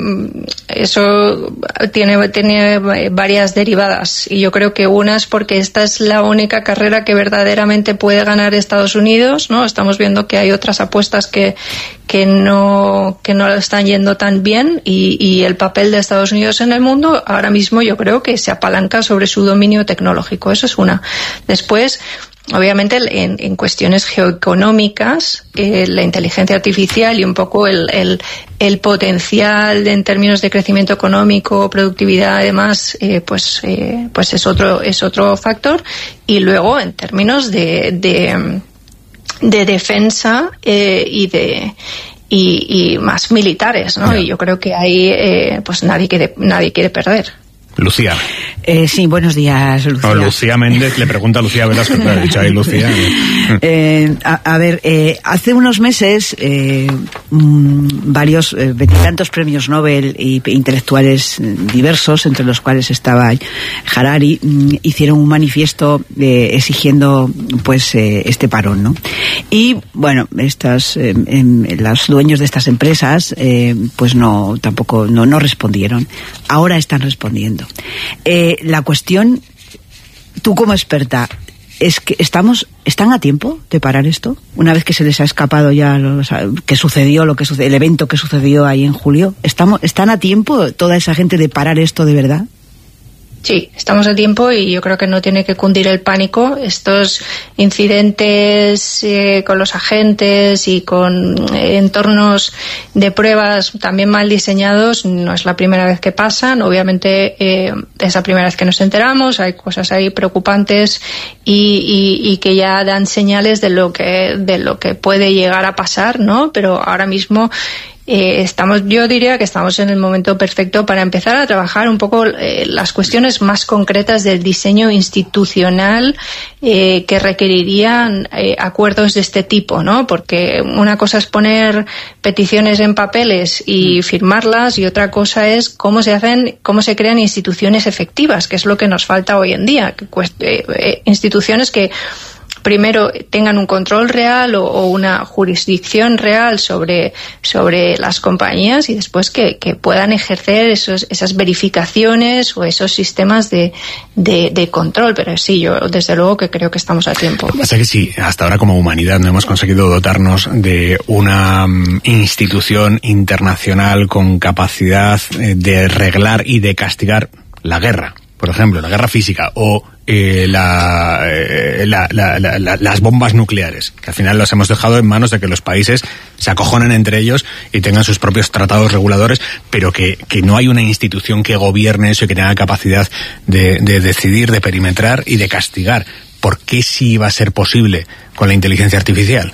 [SPEAKER 6] eso tiene, tiene varias derivadas, y yo creo que una es porque esta es la única carrera que verdaderamente puede ganar Estados Unidos, ¿no? Estamos viendo que hay otras apuestas que, que no, que no están yendo tan bien, y, y el papel de Estados Unidos en el mundo ahora mismo yo creo que se apalanca sobre su dominio tecnológico. Eso es una. Después, obviamente, en, en cuestiones geoeconómicas, eh, la inteligencia artificial y un poco el, el, el potencial de, en términos de crecimiento económico, productividad, además, eh, pues, eh, pues es otro, es otro factor. Y luego, en términos de, de, de defensa eh, y de y, y más militares, ¿no? Yeah. Y yo creo que ahí, eh, pues nadie quiere, nadie quiere perder.
[SPEAKER 14] Lucía.
[SPEAKER 26] Eh, sí, buenos días, Lucía.
[SPEAKER 14] No, Lucía Méndez le pregunta a Lucía Velasco, pero he dicho ahí Lucía.
[SPEAKER 26] Eh, a, a ver, eh, hace unos meses eh, mmm, varios, eh, veintitantos premios Nobel y intelectuales diversos, entre los cuales estaba Harari, mmm, hicieron un manifiesto eh, exigiendo pues eh, este parón, ¿no? Y bueno, estas, eh, eh, los dueños de estas empresas eh, pues no, tampoco, no, no respondieron. Ahora están respondiendo. Eh, la cuestión, tú como experta, es que estamos, ¿están a tiempo de parar esto? Una vez que se les ha escapado ya lo que sucedió, lo que sucedió, el evento que sucedió ahí en julio, ¿estamos, ¿están a tiempo toda esa gente de parar esto de verdad?
[SPEAKER 6] Sí, estamos a tiempo, y yo creo que no tiene que cundir el pánico. Estos incidentes eh, con los agentes y con eh, entornos de pruebas también mal diseñados no es la primera vez que pasan. Obviamente eh, es la primera vez que nos enteramos, hay cosas ahí preocupantes y, y, y que ya dan señales de lo que, de lo que puede llegar a pasar, ¿no? Pero ahora mismo Eh, estamos, yo diría que estamos en el momento perfecto para empezar a trabajar un poco eh, las cuestiones más concretas del diseño institucional eh, que requerirían eh, acuerdos de este tipo, ¿no? Porque una cosa es poner peticiones en papeles y firmarlas, y otra cosa es cómo se hacen, cómo se crean instituciones efectivas, que es lo que nos falta hoy en día. Que, eh, eh, instituciones que primero tengan un control real o, o una jurisdicción real sobre, sobre las compañías, y después que, que puedan ejercer esos, esas verificaciones o esos sistemas de, de, de control. Pero sí, yo desde luego que creo que estamos a tiempo.
[SPEAKER 14] Lo que pasa es que sí, hasta ahora como humanidad no hemos conseguido dotarnos de una um, institución internacional con capacidad eh, de reglar y de castigar la guerra, por ejemplo, la guerra física, o eh, la, eh, la, la, la, la, las bombas nucleares, que al final las hemos dejado en manos de que los países se acojonen entre ellos y tengan sus propios tratados reguladores, pero que, que no hay una institución que gobierne eso y que tenga capacidad de, de decidir, de perimetrar y de castigar. ¿Por qué sí va a ser posible con la inteligencia artificial?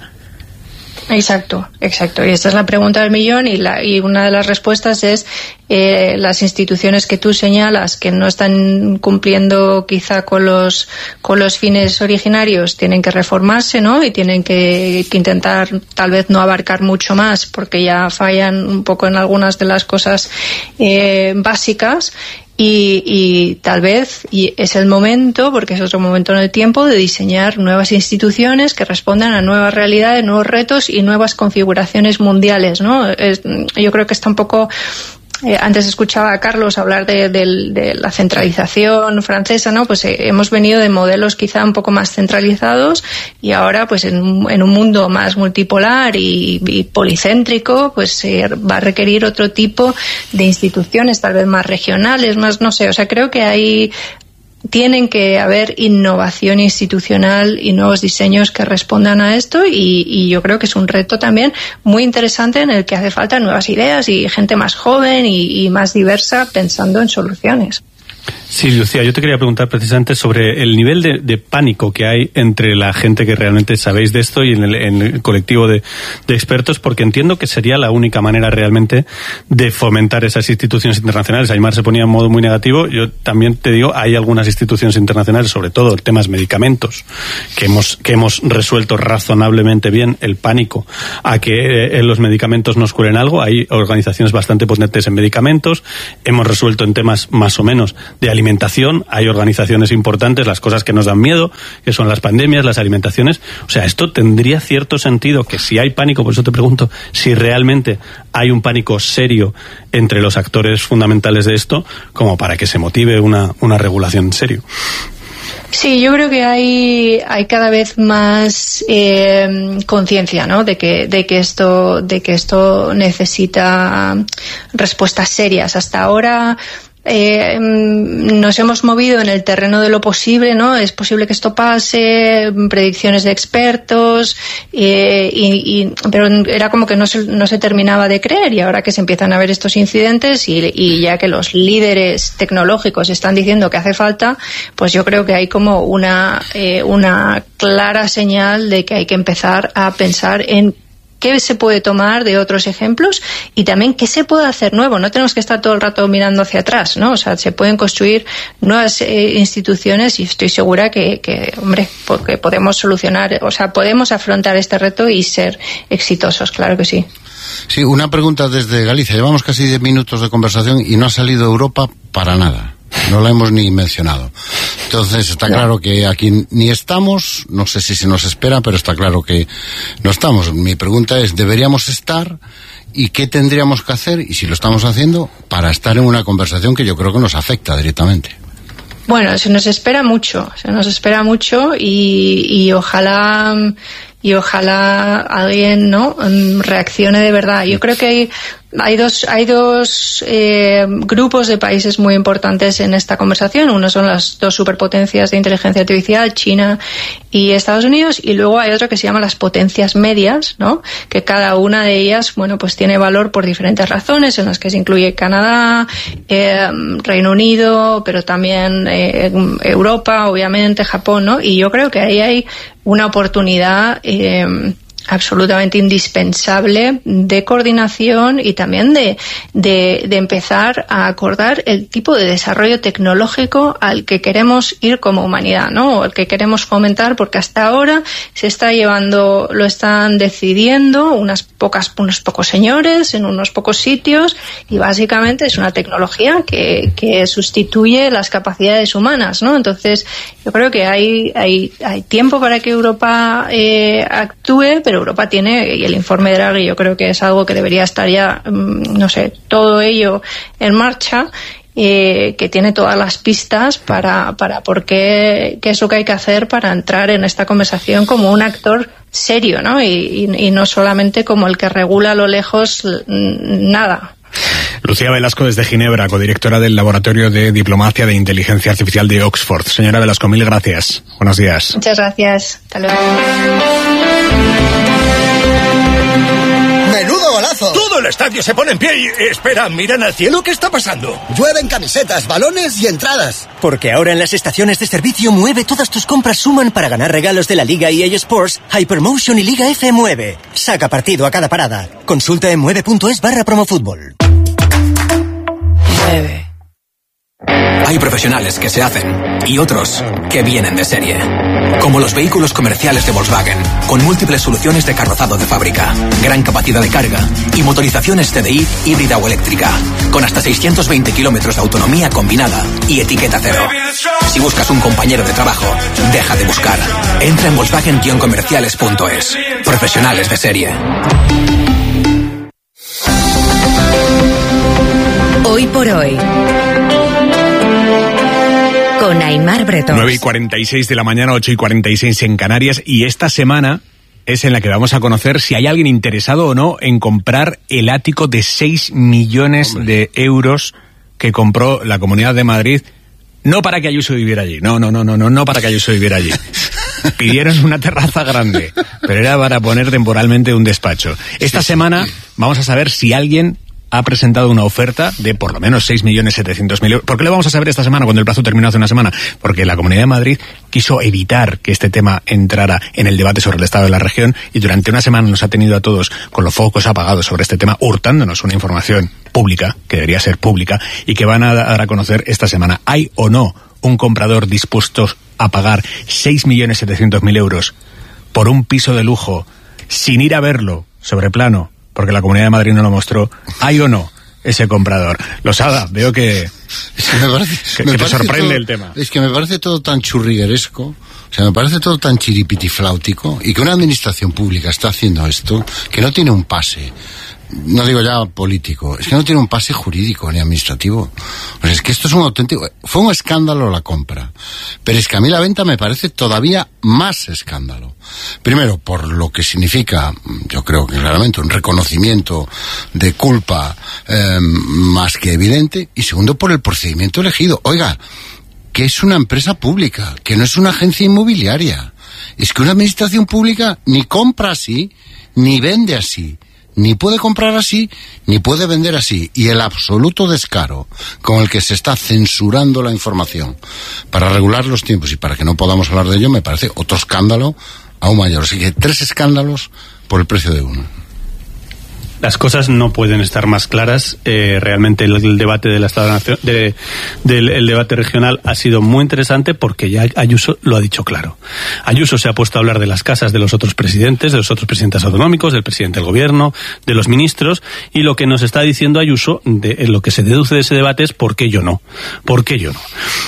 [SPEAKER 6] Exacto, exacto. Y esta es la pregunta del millón, y, la, y una de las respuestas es eh, las instituciones que tú señalas que no están cumpliendo quizá con los con los fines originarios tienen que reformarse, ¿no? Y tienen que, que intentar tal vez no abarcar mucho más, porque ya fallan un poco en algunas de las cosas eh, básicas. Y, y tal vez y es el momento, porque es otro momento en el tiempo, de diseñar nuevas instituciones que respondan a nuevas realidades, nuevos retos y nuevas configuraciones mundiales, ¿no? Es, yo creo que está un poco... Eh, antes escuchaba a Carlos hablar de, de, de la centralización francesa, ¿no? Pues eh, hemos venido de modelos quizá un poco más centralizados y ahora, pues en, en un mundo más multipolar y, y policéntrico, pues eh, va a requerir otro tipo de instituciones, tal vez más regionales, más, no sé, o sea, creo que hay... Tienen que haber innovación institucional y nuevos diseños que respondan a esto y, y yo creo que es un reto también muy interesante en el que hace falta nuevas ideas y gente más joven y, y más diversa pensando en soluciones.
[SPEAKER 1] Sí, Lucía, yo te quería preguntar precisamente sobre el nivel de, de pánico que hay entre la gente que realmente sabéis de esto y en el, en el colectivo de, de expertos, porque entiendo que sería la única manera realmente de fomentar esas instituciones internacionales. Aymar se ponía en modo muy negativo. Yo también te digo, hay algunas instituciones internacionales, sobre todo el tema de medicamentos, que hemos, que hemos resuelto razonablemente bien el pánico a que eh, los medicamentos nos curen algo. Hay organizaciones bastante potentes en medicamentos. Hemos resuelto en temas más o menos de alimentación, hay organizaciones importantes, las cosas que nos dan miedo, que son las pandemias, las alimentaciones. O sea, esto tendría cierto sentido que si hay pánico, por eso te pregunto, si realmente hay un pánico serio entre los actores fundamentales de esto, como para que se motive una, una regulación en serio.
[SPEAKER 6] Sí, yo creo que hay hay cada vez más eh, conciencia, ¿no? De que de que esto de que esto necesita respuestas serias. Hasta ahora Eh, nos hemos movido en el terreno de lo posible, ¿no? Es posible que esto pase, predicciones de expertos, eh, y, y, pero era como que no se, no se terminaba de creer, y ahora que se empiezan a ver estos incidentes y, y ya que los líderes tecnológicos están diciendo que hace falta, pues yo creo que hay como una, eh, una clara señal de que hay que empezar a pensar en qué se puede tomar de otros ejemplos y también qué se puede hacer nuevo. No tenemos que estar todo el rato mirando hacia atrás, ¿no? O sea, se pueden construir nuevas eh, instituciones y estoy segura que, que, hombre, porque podemos solucionar, o sea, podemos afrontar este reto y ser exitosos, claro que sí.
[SPEAKER 3] Sí, una pregunta desde Galicia. Llevamos casi diez minutos de conversación y no ha salido Europa para nada. No la hemos ni mencionado. Entonces está claro que aquí ni estamos, no sé si se nos espera, pero está claro que no estamos. Mi pregunta es, ¿deberíamos estar? ¿Y qué tendríamos que hacer? Y si lo estamos haciendo, para estar en una conversación que yo creo que nos afecta directamente.
[SPEAKER 6] Bueno, se nos espera mucho, se nos espera mucho y, y ojalá... y ojalá alguien no reaccione de verdad. Yo creo que hay hay dos hay dos eh, grupos de países muy importantes en esta conversación. Uno son las dos superpotencias de inteligencia artificial, China y Estados Unidos, y luego hay otro que se llama las potencias medias, ¿no? Que cada una de ellas, bueno, pues tiene valor por diferentes razones, en las que se incluye Canadá, eh, Reino Unido, pero también eh, Europa, obviamente, Japón, ¿no? Y yo creo que ahí hay una oportunidad eh, absolutamente indispensable de coordinación y también de, de, de empezar a acordar el tipo de desarrollo tecnológico al que queremos ir como humanidad, ¿no? O al que queremos fomentar, porque hasta ahora se está llevando, lo están decidiendo unas pocas, unos pocos señores en unos pocos sitios, y básicamente es una tecnología que, que sustituye las capacidades humanas, ¿no? Entonces, yo creo que hay, hay, hay tiempo para que Europa eh, actúe, pero Europa tiene, y el informe de Draghi yo creo que es algo que debería estar ya, no sé, todo ello en marcha, eh, que tiene todas las pistas para, para por qué, qué es lo que hay que hacer para entrar en esta conversación como un actor serio, ¿no? Y, y, y no solamente como el que regula a lo lejos nada.
[SPEAKER 14] Lucía Velasco desde Ginebra, codirectora del Laboratorio de Diplomacia de Inteligencia Artificial de Oxford. Señora Velasco, mil gracias. Buenos días.
[SPEAKER 6] Muchas gracias. Hasta luego.
[SPEAKER 9] ¡Menudo golazo! Todo el estadio se pone en pie y... Espera, miran al cielo, ¿qué está pasando? Llueven camisetas, balones y entradas.
[SPEAKER 10] Porque ahora en las estaciones de servicio Mueve todas tus compras suman para ganar regalos de la Liga E A Sports, Hypermotion y Liga F Mueve. Saca partido a cada parada. Consulta en mueve punto es barra promofútbol.
[SPEAKER 12] Mueve.
[SPEAKER 2] Hay profesionales que se hacen y otros que vienen de serie. Como los vehículos comerciales de Volkswagen, con múltiples soluciones de carrozado de fábrica, gran capacidad de carga y motorizaciones T D I híbrida o eléctrica, con hasta seiscientos veinte kilómetros de autonomía combinada y etiqueta cero. Si buscas un compañero de trabajo, deja de buscar. Entra en volkswagen guion comerciales punto es. Profesionales de serie.
[SPEAKER 5] Hoy por hoy. Con Aimar Bretón.
[SPEAKER 14] nueve y cuarenta y seis de la mañana, ocho y cuarenta y seis en Canarias, y esta semana es en la que vamos a conocer si hay alguien interesado o no en comprar el ático de seis millones de euros que compró la Comunidad de Madrid, no para que Ayuso viviera allí, no, no, no, no, no, no para que Ayuso viviera allí. Pidieron una terraza grande, pero era para poner temporalmente un despacho. Esta semana vamos a saber si alguien ha presentado una oferta de por lo menos seis millones setecientos mil euros. ¿Por qué lo vamos a saber esta semana cuando el plazo terminó hace una semana? Porque la Comunidad de Madrid quiso evitar que este tema entrara en el debate sobre el estado de la región y durante una semana nos ha tenido a todos con los focos apagados sobre este tema, hurtándonos una información pública, que debería ser pública, y que van a dar a conocer esta semana. ¿Hay o no un comprador dispuesto a pagar seis millones setecientos mil euros por un piso de lujo sin ir a verlo sobre plano? Porque la Comunidad de Madrid no lo mostró. ¿Hay o no ese comprador? Losada, veo que,
[SPEAKER 3] es que, me parece,
[SPEAKER 14] que,
[SPEAKER 3] me
[SPEAKER 14] que te
[SPEAKER 3] parece
[SPEAKER 14] sorprende
[SPEAKER 3] todo,
[SPEAKER 14] el tema.
[SPEAKER 3] Es que me parece todo tan churrigueresco, o sea, me parece todo tan chiripitifláutico, y que una administración pública está haciendo esto, que no tiene un pase, no digo ya político, es que no tiene un pase jurídico ni administrativo. Pues es que esto es un auténtico... Fue un escándalo la compra, pero es que a mí la venta me parece todavía más escándalo. Primero, por lo que significa, yo creo que claramente, un reconocimiento de culpa eh, más que evidente, y segundo, por el procedimiento elegido. Oiga, que es una empresa pública, que no es una agencia inmobiliaria. Es que una administración pública ni compra así, ni vende así. Ni puede comprar así, ni puede vender así. Y el absoluto descaro con el que se está censurando la información para regular los tiempos y para que no podamos hablar de ello, me parece otro escándalo aún mayor. Así que tres escándalos por el precio de uno.
[SPEAKER 1] Las cosas no pueden estar más claras. Eh, realmente el, el debate del Estado Nacional, de, del el debate regional ha sido muy interesante porque ya Ayuso lo ha dicho claro. Ayuso se ha puesto a hablar de las casas de los otros presidentes, de los otros presidentes autonómicos, del presidente del gobierno, de los ministros, y lo que nos está diciendo Ayuso, de, lo que se deduce de ese debate es ¿por qué yo no? ¿Por qué yo no?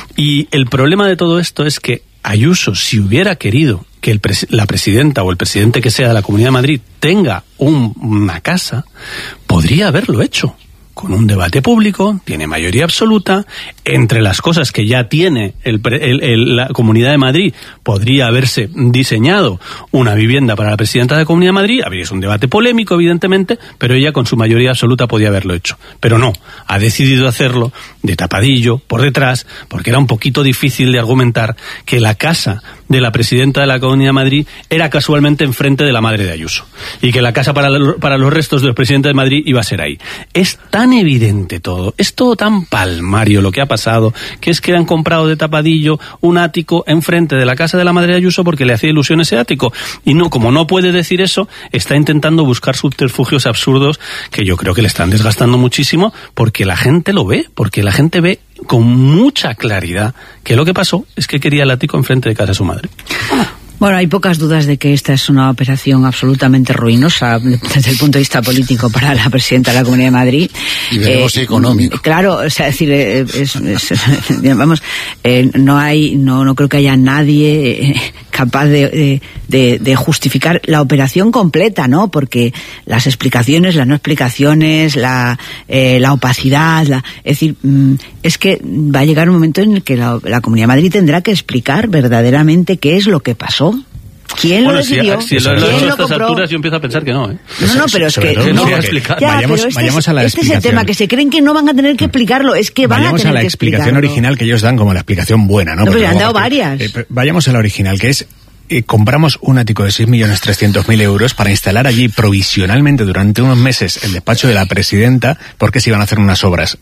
[SPEAKER 1] Y el problema de todo esto es que Ayuso, si hubiera querido que el pres- la presidenta o el presidente que sea de la Comunidad de Madrid tenga un, una casa, podría haberlo hecho. Con un debate público, tiene mayoría absoluta, entre las cosas que ya tiene el, el, el, la Comunidad de Madrid, podría haberse diseñado una vivienda para la presidenta de la Comunidad de Madrid, habría sido un debate polémico, evidentemente, pero ella con su mayoría absoluta podía haberlo hecho. Pero no, ha decidido hacerlo de tapadillo, por detrás, porque era un poquito difícil de argumentar que la casa de la presidenta de la Comunidad de Madrid era casualmente enfrente de la madre de Ayuso, y que la casa para, para los restos del presidente de Madrid iba a ser ahí. Es tan evidente todo, es todo tan palmario lo que ha pasado, que es que han comprado de tapadillo un ático enfrente de la casa de la madre de Ayuso porque le hacía ilusión ese ático, y no, como no puede decir eso, está intentando buscar subterfugios absurdos que yo creo que le están desgastando muchísimo, porque la gente lo ve, porque la gente ve con mucha claridad que lo que pasó es que quería el ático enfrente de casa de su madre.
[SPEAKER 26] Bueno, hay pocas dudas de que esta es una operación absolutamente ruinosa desde el punto de vista político para la presidenta de la Comunidad de Madrid.
[SPEAKER 3] Y veremos eh, económico.
[SPEAKER 26] Claro, o sea, es decir, es, es, es, vamos, eh, no hay, no, no creo que haya nadie eh, capaz de, de, de justificar la operación completa, ¿no? Porque las explicaciones, las no explicaciones, la, eh, la opacidad, la, es decir, mm, es que va a llegar un momento en el que la, la Comunidad de Madrid tendrá que explicar verdaderamente qué es lo que pasó. ¿Quién
[SPEAKER 1] bueno,
[SPEAKER 26] lo decidió?
[SPEAKER 1] Si, si lo,
[SPEAKER 26] ¿Quién
[SPEAKER 1] a
[SPEAKER 26] lo
[SPEAKER 1] estas
[SPEAKER 26] compró?
[SPEAKER 1] alturas yo empiezo a pensar que no, ¿eh?
[SPEAKER 26] No, no, pero es que...
[SPEAKER 14] No,
[SPEAKER 26] no,
[SPEAKER 14] explica,
[SPEAKER 26] ya,
[SPEAKER 14] vayamos,
[SPEAKER 26] pero este,
[SPEAKER 14] vayamos a la
[SPEAKER 26] este
[SPEAKER 14] explicación.
[SPEAKER 26] es el tema, que se creen que no van a tener que explicarlo, es que van
[SPEAKER 14] vayamos
[SPEAKER 26] a tener
[SPEAKER 14] a la
[SPEAKER 26] que
[SPEAKER 14] explicación
[SPEAKER 26] explicarlo.
[SPEAKER 14] original que ellos dan como la explicación buena, ¿no?
[SPEAKER 26] No, pero
[SPEAKER 14] Porque
[SPEAKER 26] han dado
[SPEAKER 14] luego,
[SPEAKER 26] varias.
[SPEAKER 14] Eh, vayamos a la original, que es... Eh, compramos un ático de seis millones trescientos mil euros para instalar allí provisionalmente durante unos meses el despacho de la presidenta porque se iban a hacer unas obras.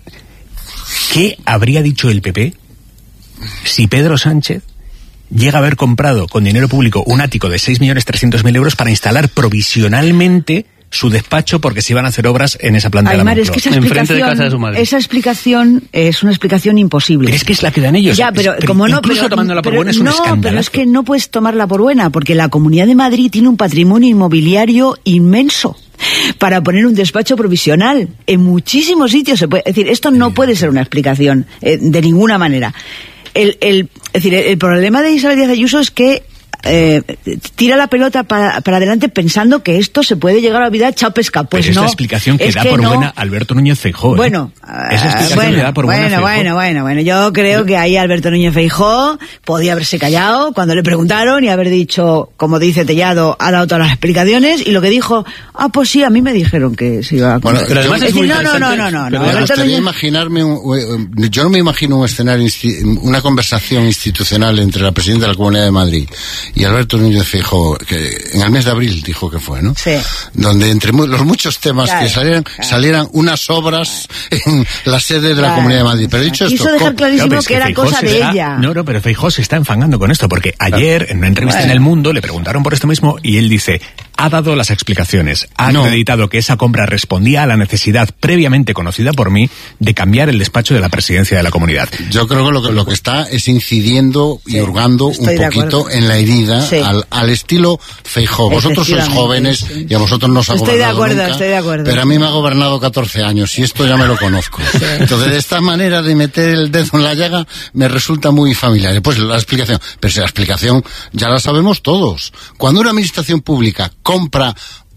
[SPEAKER 14] ¿Qué habría dicho el P P si Pedro Sánchez llega a haber comprado con dinero público un ático de seis millones trescientos mil euros para instalar provisionalmente su despacho porque se iban a hacer obras en esa planta
[SPEAKER 26] Aymar,
[SPEAKER 14] de la
[SPEAKER 26] es que esa
[SPEAKER 14] Moncloa.
[SPEAKER 26] explicación,
[SPEAKER 14] Enfrente de casa de su madre.
[SPEAKER 26] esa explicación es una explicación imposible.
[SPEAKER 14] Pero es que es la que dan ellos.
[SPEAKER 26] Ya, pero
[SPEAKER 14] Es-
[SPEAKER 26] como no,
[SPEAKER 14] incluso
[SPEAKER 26] pero,
[SPEAKER 14] tomándola por
[SPEAKER 26] pero
[SPEAKER 14] buena es un
[SPEAKER 26] no,
[SPEAKER 14] escándalo.
[SPEAKER 26] pero es que no puedes tomarla por buena, porque la Comunidad de Madrid tiene un patrimonio inmobiliario inmenso para poner un despacho provisional. En muchísimos sitios se puede, es decir, esto no puede ser una explicación eh, de ninguna manera. El, el, es decir, el, el problema de Isabel Díaz Ayuso es que Eh, tira la pelota para, para adelante pensando que esto se puede llegar a olvidar, chao pesca. Pues
[SPEAKER 14] Pero es
[SPEAKER 26] no.
[SPEAKER 14] la explicación que
[SPEAKER 26] es
[SPEAKER 14] da
[SPEAKER 26] que
[SPEAKER 14] por
[SPEAKER 26] no.
[SPEAKER 14] buena Alberto Núñez Feijóo. ¿eh?
[SPEAKER 26] Bueno,
[SPEAKER 14] Esa explicación
[SPEAKER 26] bueno,
[SPEAKER 14] le da por buena
[SPEAKER 26] bueno,
[SPEAKER 14] Feijóo.
[SPEAKER 26] bueno, bueno, bueno. Yo creo que ahí Alberto Núñez Feijóo podía haberse callado cuando le preguntaron y haber dicho, como dice Tellado, ha dado todas las explicaciones y lo que dijo, ah, pues sí, a mí me dijeron que se iba a...
[SPEAKER 3] Bueno,
[SPEAKER 26] pero
[SPEAKER 3] además
[SPEAKER 26] es
[SPEAKER 3] es muy
[SPEAKER 26] decir, no, no, no, no, no, no.
[SPEAKER 3] Pero me
[SPEAKER 26] Alberto
[SPEAKER 3] gustaría
[SPEAKER 26] Núñez-
[SPEAKER 3] imaginarme, un- yo no me imagino un escenario, insti- una conversación institucional entre la presidenta de la Comunidad de Madrid y Alberto Núñez Feijóo, que en el mes de abril dijo que fue, ¿no?
[SPEAKER 26] Sí.
[SPEAKER 3] Donde entre mu- los muchos temas
[SPEAKER 26] Claro,
[SPEAKER 3] que salieran,
[SPEAKER 26] claro.
[SPEAKER 3] salieran unas obras en la sede de la
[SPEAKER 26] Claro.
[SPEAKER 3] Comunidad de Madrid. Pero dicho
[SPEAKER 26] Quiso
[SPEAKER 3] esto...
[SPEAKER 26] dejar
[SPEAKER 3] co-
[SPEAKER 26] clarísimo
[SPEAKER 14] Claro, pero es
[SPEAKER 26] que era
[SPEAKER 14] Feijóo
[SPEAKER 26] cosa
[SPEAKER 14] se
[SPEAKER 26] de
[SPEAKER 14] está-
[SPEAKER 26] ella.
[SPEAKER 14] No, no, pero Feijóo se está enfangando con esto, porque ayer, en una entrevista
[SPEAKER 26] Bueno.
[SPEAKER 14] en El Mundo, le preguntaron por esto mismo y él dice, ha dado las explicaciones, ha
[SPEAKER 3] No.
[SPEAKER 14] acreditado que esa compra respondía a la necesidad previamente conocida por mí de cambiar el despacho de la presidencia de la comunidad.
[SPEAKER 3] Yo creo que lo que, lo que está es incidiendo y hurgando un
[SPEAKER 26] estoy de
[SPEAKER 3] poquito
[SPEAKER 26] acuerdo.
[SPEAKER 3] en la herida
[SPEAKER 26] Sí.
[SPEAKER 3] al, al estilo Feijóo. Vosotros sois
[SPEAKER 26] Efectivamente,
[SPEAKER 3] jóvenes
[SPEAKER 26] sí.
[SPEAKER 3] y a vosotros no os ha
[SPEAKER 26] Estoy de
[SPEAKER 3] gobernado
[SPEAKER 26] acuerdo,
[SPEAKER 3] nunca,
[SPEAKER 26] estoy de acuerdo.
[SPEAKER 3] pero a mí me ha gobernado catorce años y esto ya me lo conozco. Entonces, de esta manera de meter el dedo en la llaga me resulta muy familiar. Y pues la explicación, pero si la explicación ya la sabemos todos. Cuando una administración pública compra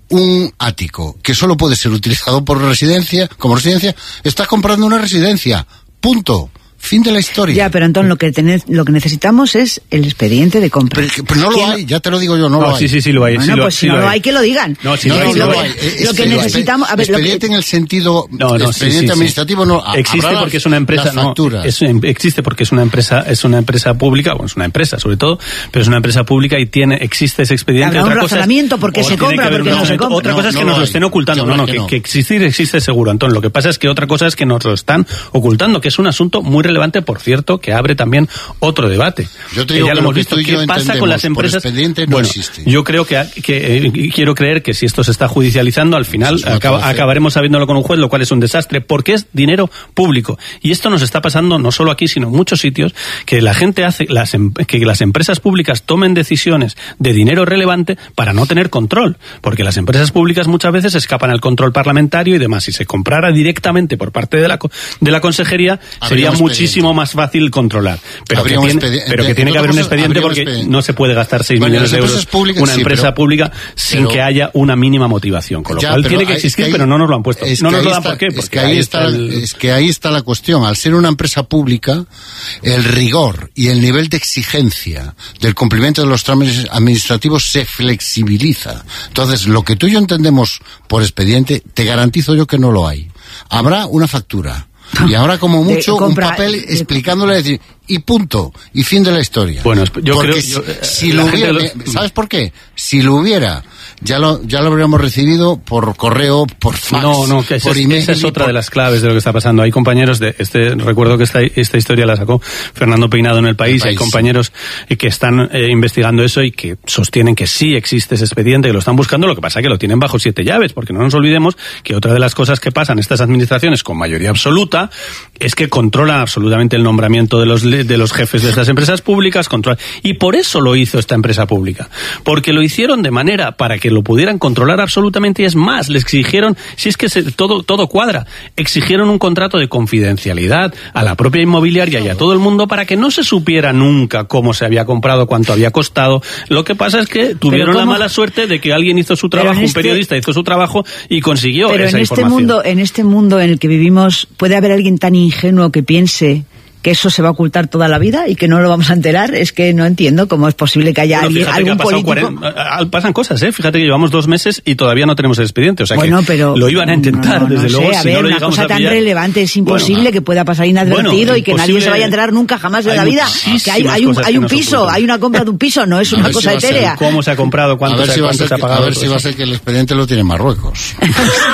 [SPEAKER 3] un ático que solo puede ser utilizado por residencia, como residencia, está comprando una residencia. Punto. Fin de la historia.
[SPEAKER 26] Ya, pero Antón, lo que, tened- lo que necesitamos es el expediente de compra.
[SPEAKER 3] Pero, pero no lo
[SPEAKER 26] ¿Quién
[SPEAKER 3] hay, ya te lo digo yo, no,
[SPEAKER 1] No,
[SPEAKER 3] lo hay.
[SPEAKER 1] sí, sí, sí lo hay.
[SPEAKER 26] Bueno,
[SPEAKER 1] sí lo-
[SPEAKER 26] pues
[SPEAKER 1] sí
[SPEAKER 26] si no
[SPEAKER 1] lo
[SPEAKER 26] lo
[SPEAKER 1] hay.
[SPEAKER 26] hay, que lo digan.
[SPEAKER 1] No, sí
[SPEAKER 3] No,
[SPEAKER 1] lo
[SPEAKER 3] no,
[SPEAKER 1] hay, sí
[SPEAKER 3] no
[SPEAKER 1] lo
[SPEAKER 3] lo
[SPEAKER 1] hay.
[SPEAKER 3] hay. Es
[SPEAKER 26] lo que
[SPEAKER 3] que el
[SPEAKER 26] necesitamos- a ver, lo que-
[SPEAKER 3] expediente en el sentido
[SPEAKER 1] No, no, sí,
[SPEAKER 3] expediente
[SPEAKER 1] sí, sí.
[SPEAKER 3] administrativo no ha-
[SPEAKER 1] Existe
[SPEAKER 3] habrá
[SPEAKER 1] porque
[SPEAKER 3] las-
[SPEAKER 1] es una empresa,
[SPEAKER 3] las
[SPEAKER 1] no,
[SPEAKER 3] facturas.
[SPEAKER 1] es una- existe porque es una empresa, es una empresa pública, bueno, es una empresa sobre todo, pero es una empresa pública y tiene, existe ese expediente.
[SPEAKER 26] Habrá un
[SPEAKER 1] Otra cosa es-
[SPEAKER 26] razonamiento porque
[SPEAKER 1] o
[SPEAKER 26] se
[SPEAKER 1] tiene
[SPEAKER 26] compra,
[SPEAKER 1] que haber
[SPEAKER 26] porque
[SPEAKER 1] un
[SPEAKER 26] no se
[SPEAKER 1] razonamiento.
[SPEAKER 26] compra.
[SPEAKER 1] Otra cosa
[SPEAKER 3] No,
[SPEAKER 1] es que
[SPEAKER 3] no
[SPEAKER 1] nos
[SPEAKER 3] lo
[SPEAKER 1] lo
[SPEAKER 3] hay.
[SPEAKER 1] estén ocultando.
[SPEAKER 3] Seguro
[SPEAKER 1] No, no,
[SPEAKER 3] que
[SPEAKER 1] que,
[SPEAKER 3] no.
[SPEAKER 1] que existir existe seguro, Antón. Lo que pasa es que otra cosa es que nos lo están ocultando, que es un asunto muy relevante, por cierto, que abre también otro debate.
[SPEAKER 3] Yo te digo
[SPEAKER 1] ya
[SPEAKER 3] que
[SPEAKER 1] lo
[SPEAKER 3] lo
[SPEAKER 1] hemos
[SPEAKER 3] que
[SPEAKER 1] visto.
[SPEAKER 3] tú y
[SPEAKER 1] ¿Qué
[SPEAKER 3] yo
[SPEAKER 1] pasa
[SPEAKER 3] entendemos
[SPEAKER 1] con las
[SPEAKER 3] por
[SPEAKER 1] empresas?
[SPEAKER 3] expediente no
[SPEAKER 1] bueno,
[SPEAKER 3] existe.
[SPEAKER 1] yo creo que, que eh, quiero creer que si esto se está judicializando, al final
[SPEAKER 3] Eso es
[SPEAKER 1] acaba-
[SPEAKER 3] lo que hace.
[SPEAKER 1] acabaremos sabiéndolo con un juez, lo cual es un desastre, porque es dinero público. Y esto nos está pasando no solo aquí, sino en muchos sitios, que la gente hace, las, em- que las empresas públicas tomen decisiones de dinero relevante para no tener control. Porque las empresas públicas muchas veces escapan al control parlamentario y demás. Si se comprara directamente por parte de la, co- de la consejería,
[SPEAKER 3] Habría
[SPEAKER 1] sería
[SPEAKER 3] un
[SPEAKER 1] muchísimo más fácil controlar. Pero que
[SPEAKER 3] Habría un
[SPEAKER 1] tiene,
[SPEAKER 3] expedi-
[SPEAKER 1] pero que
[SPEAKER 3] entre
[SPEAKER 1] tiene que haber un
[SPEAKER 3] otras cosas,
[SPEAKER 1] expediente
[SPEAKER 3] habría un
[SPEAKER 1] porque
[SPEAKER 3] expediente.
[SPEAKER 1] no se puede gastar seis
[SPEAKER 3] Bueno,
[SPEAKER 1] millones de
[SPEAKER 3] las
[SPEAKER 1] euros
[SPEAKER 3] empresas públicas
[SPEAKER 1] una
[SPEAKER 3] sí,
[SPEAKER 1] empresa
[SPEAKER 3] pero-
[SPEAKER 1] pública sin
[SPEAKER 3] pero-
[SPEAKER 1] que haya una mínima motivación. Con lo
[SPEAKER 3] Ya,
[SPEAKER 1] cual
[SPEAKER 3] pero
[SPEAKER 1] tiene que
[SPEAKER 3] hay-
[SPEAKER 1] existir,
[SPEAKER 3] es que
[SPEAKER 1] pero
[SPEAKER 3] ahí-
[SPEAKER 1] no nos lo han puesto.
[SPEAKER 3] es
[SPEAKER 1] No
[SPEAKER 3] que
[SPEAKER 1] nos
[SPEAKER 3] ahí
[SPEAKER 1] lo dan
[SPEAKER 3] está-
[SPEAKER 1] por qué.
[SPEAKER 3] Es
[SPEAKER 1] Porque
[SPEAKER 3] que ahí está,
[SPEAKER 1] el-
[SPEAKER 3] es que ahí está la cuestión. Al ser una empresa pública, el rigor y el nivel de exigencia del cumplimiento de los trámites administrativos se flexibiliza. Entonces, lo que tú y yo entendemos por expediente, te garantizo yo que no lo hay. Habrá una factura. Y ahora como
[SPEAKER 26] De
[SPEAKER 3] mucho
[SPEAKER 26] compra-
[SPEAKER 3] un papel
[SPEAKER 26] de-
[SPEAKER 3] explicándole decir y punto y fin de la historia.
[SPEAKER 1] Bueno, yo
[SPEAKER 3] Porque
[SPEAKER 1] creo-
[SPEAKER 3] si,
[SPEAKER 1] yo-
[SPEAKER 3] si
[SPEAKER 1] la
[SPEAKER 3] lo
[SPEAKER 1] gente
[SPEAKER 3] hubiera,
[SPEAKER 1] lo-
[SPEAKER 3] ¿sabes por qué? Si lo hubiera, ya lo ya lo habríamos recibido por correo, por fax,
[SPEAKER 1] No, no, que esa,
[SPEAKER 3] por
[SPEAKER 1] es,
[SPEAKER 3] email.
[SPEAKER 1] esa es
[SPEAKER 3] y
[SPEAKER 1] otra
[SPEAKER 3] por-
[SPEAKER 1] de las claves de lo que está pasando. Hay compañeros de este, recuerdo que esta, esta historia la sacó Fernando Peinado en El País,
[SPEAKER 3] El País.
[SPEAKER 1] hay compañeros eh, que están eh, investigando eso y que sostienen que sí existe ese expediente, que lo están buscando, lo que pasa es que lo tienen bajo siete llaves, porque no nos olvidemos que otra de las cosas que pasan en estas administraciones con mayoría absoluta es que controlan absolutamente el nombramiento de los, le- de los jefes de estas empresas públicas, controlan, y por eso lo hizo esta empresa pública, porque lo hicieron de manera para que lo pudieran controlar absolutamente, y es más, le exigieron, si es que se- todo, todo cuadra, exigieron un contrato de confidencialidad a la propia inmobiliaria y a todo el mundo para que no se supiera nunca cómo se había comprado, cuánto había costado. Lo que pasa es que tuvieron la
[SPEAKER 26] ¿cómo?
[SPEAKER 1] mala suerte de que alguien hizo su
[SPEAKER 26] Pero
[SPEAKER 1] trabajo,
[SPEAKER 26] en
[SPEAKER 1] un
[SPEAKER 26] este-
[SPEAKER 1] periodista hizo su trabajo y consiguió
[SPEAKER 26] Pero
[SPEAKER 1] esa
[SPEAKER 26] en este
[SPEAKER 1] información.
[SPEAKER 26] mundo, en este mundo en el que vivimos, ¿puede haber alguien tan ingenuo que piense que eso se va a ocultar toda la vida y que no lo vamos a enterar? Es que no entiendo cómo es posible que haya
[SPEAKER 1] Bueno,
[SPEAKER 26] alguien,
[SPEAKER 1] fíjate que
[SPEAKER 26] algún
[SPEAKER 1] ha pasado
[SPEAKER 26] político...
[SPEAKER 1] cuarenta ah, pasan cosas, ¿eh? Fíjate que llevamos dos meses y todavía no tenemos el expediente. O sea
[SPEAKER 26] Bueno,
[SPEAKER 1] que
[SPEAKER 26] pero
[SPEAKER 1] lo iban a intentar,
[SPEAKER 26] no, no,
[SPEAKER 1] desde
[SPEAKER 26] no
[SPEAKER 1] luego.
[SPEAKER 26] sé, a
[SPEAKER 1] si
[SPEAKER 26] ver,
[SPEAKER 1] no lo
[SPEAKER 26] una
[SPEAKER 1] llegamos
[SPEAKER 26] cosa
[SPEAKER 1] a
[SPEAKER 26] tan
[SPEAKER 1] pillar.
[SPEAKER 26] relevante es imposible
[SPEAKER 1] Bueno,
[SPEAKER 26] que pueda pasar inadvertido
[SPEAKER 1] bueno,
[SPEAKER 26] y que nadie
[SPEAKER 1] imposible-
[SPEAKER 26] se vaya a enterar nunca jamás de
[SPEAKER 1] hay
[SPEAKER 26] la vida. Que hay,
[SPEAKER 1] muchísimas
[SPEAKER 26] hay un,
[SPEAKER 1] cosas
[SPEAKER 26] hay
[SPEAKER 1] que
[SPEAKER 26] un
[SPEAKER 1] nos
[SPEAKER 26] piso,
[SPEAKER 1] ocultan.
[SPEAKER 26] hay una compra de un piso, no es
[SPEAKER 3] A
[SPEAKER 26] una
[SPEAKER 3] ver si
[SPEAKER 26] cosa
[SPEAKER 3] va a ser-
[SPEAKER 26] etérea.
[SPEAKER 1] Cómo se ha comprado,
[SPEAKER 3] A
[SPEAKER 1] cuánto,
[SPEAKER 3] ver
[SPEAKER 1] se,
[SPEAKER 3] si va a
[SPEAKER 1] cuánto
[SPEAKER 3] ser
[SPEAKER 1] se ha
[SPEAKER 3] que-
[SPEAKER 1] pagado.
[SPEAKER 3] a ver
[SPEAKER 1] todo
[SPEAKER 3] si va a
[SPEAKER 1] eso.
[SPEAKER 3] ser que el expediente lo tiene Marruecos.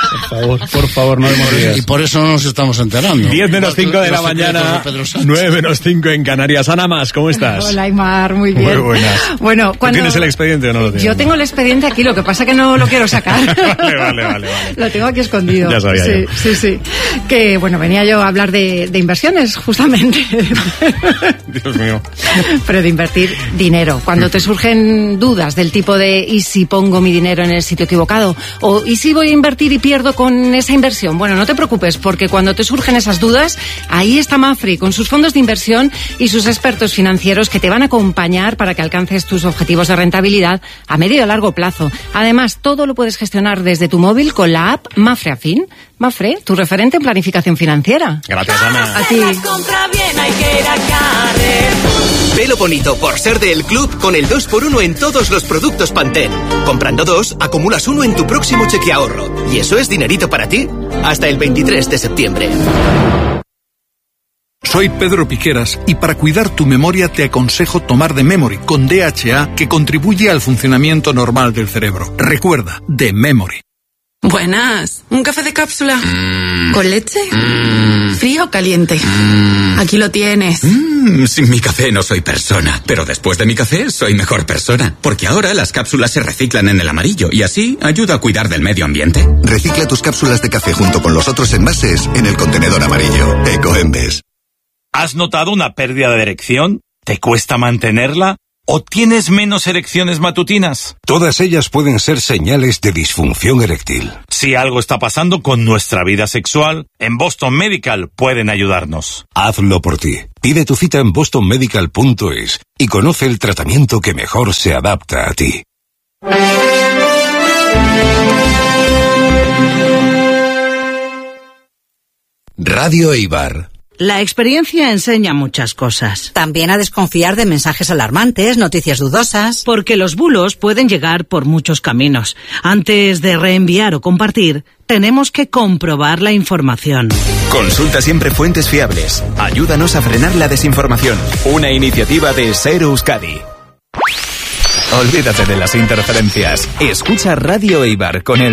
[SPEAKER 1] Por favor, por favor, no demos días.
[SPEAKER 3] Y por eso no nos estamos enterando.
[SPEAKER 14] diez menos cinco de la mañana, nueve menos cinco en Canarias. Ana Mas, ¿cómo estás?
[SPEAKER 12] Hola, Aymar, muy bien.
[SPEAKER 14] Muy buenas.
[SPEAKER 12] Bueno, cuando...
[SPEAKER 14] ¿Tienes el expediente o no lo tienes?
[SPEAKER 12] Yo tengo el expediente aquí, lo que pasa que no lo quiero sacar.
[SPEAKER 14] vale, vale, vale, vale.
[SPEAKER 12] Lo tengo aquí escondido.
[SPEAKER 14] Ya sabía
[SPEAKER 12] sí,
[SPEAKER 14] yo.
[SPEAKER 12] Sí, sí. Que, bueno, venía yo a hablar de, de inversiones, justamente.
[SPEAKER 14] Dios mío.
[SPEAKER 12] Pero de invertir dinero. Cuando te surgen dudas del tipo de ¿y si pongo mi dinero en el sitio equivocado? O ¿y si voy a invertir y pierdo con esa inversión? Bueno, no te preocupes, porque cuando te surgen esas dudas, ahí está Mapfre con sus fondos de inversión y sus expertos financieros que te van a acompañar para que alcances tus objetivos de rentabilidad a medio y a largo plazo. Además, todo lo puedes gestionar desde tu móvil con la app Mapfre Afín. Mapfre, tu referente en planificación financiera.
[SPEAKER 14] Gracias, Ana.
[SPEAKER 12] A ti.
[SPEAKER 13] Velo bonito por ser del club con el dos por uno en todos los productos Pantene. Comprando dos, acumulas uno en tu próximo cheque ahorro. ¿Y eso es dinerito para ti? Hasta el veintitrés de septiembre.
[SPEAKER 15] Soy Pedro Piqueras y para cuidar tu memoria te aconsejo tomar The Memory con D H A que contribuye al funcionamiento normal del cerebro. Recuerda, The Memory.
[SPEAKER 16] Buenas. ¿Un café de cápsula?
[SPEAKER 15] Mm.
[SPEAKER 16] ¿Con leche?
[SPEAKER 15] Mm.
[SPEAKER 16] ¿Frío o caliente?
[SPEAKER 15] Mm.
[SPEAKER 16] Aquí lo tienes.
[SPEAKER 15] Mm, sin mi café no soy persona, pero después de mi café soy mejor persona, porque ahora las cápsulas se reciclan en el amarillo y así ayuda a cuidar del medio ambiente.
[SPEAKER 17] Recicla tus cápsulas de café junto con los otros envases en el contenedor amarillo. Ecoembes.
[SPEAKER 18] ¿Has notado una pérdida de erección? ¿Te cuesta mantenerla? ¿O tienes menos erecciones matutinas?
[SPEAKER 8] Todas ellas pueden ser señales de disfunción eréctil.
[SPEAKER 18] Si algo está pasando con nuestra vida sexual, en Boston Medical pueden ayudarnos.
[SPEAKER 8] Hazlo por ti. Pide tu cita en boston medical punto es y conoce el tratamiento que mejor se adapta a ti.
[SPEAKER 19] Radio Eibar.
[SPEAKER 26] La experiencia enseña muchas cosas.
[SPEAKER 20] También a desconfiar de mensajes alarmantes, noticias dudosas.
[SPEAKER 26] Porque los bulos pueden llegar por muchos caminos. Antes de reenviar o compartir, tenemos que comprobar la información.
[SPEAKER 27] Consulta siempre fuentes fiables. Ayúdanos a frenar la desinformación. Una iniciativa de Ser Euskadi. Olvídate de las interferencias. Escucha Radio Eibar con el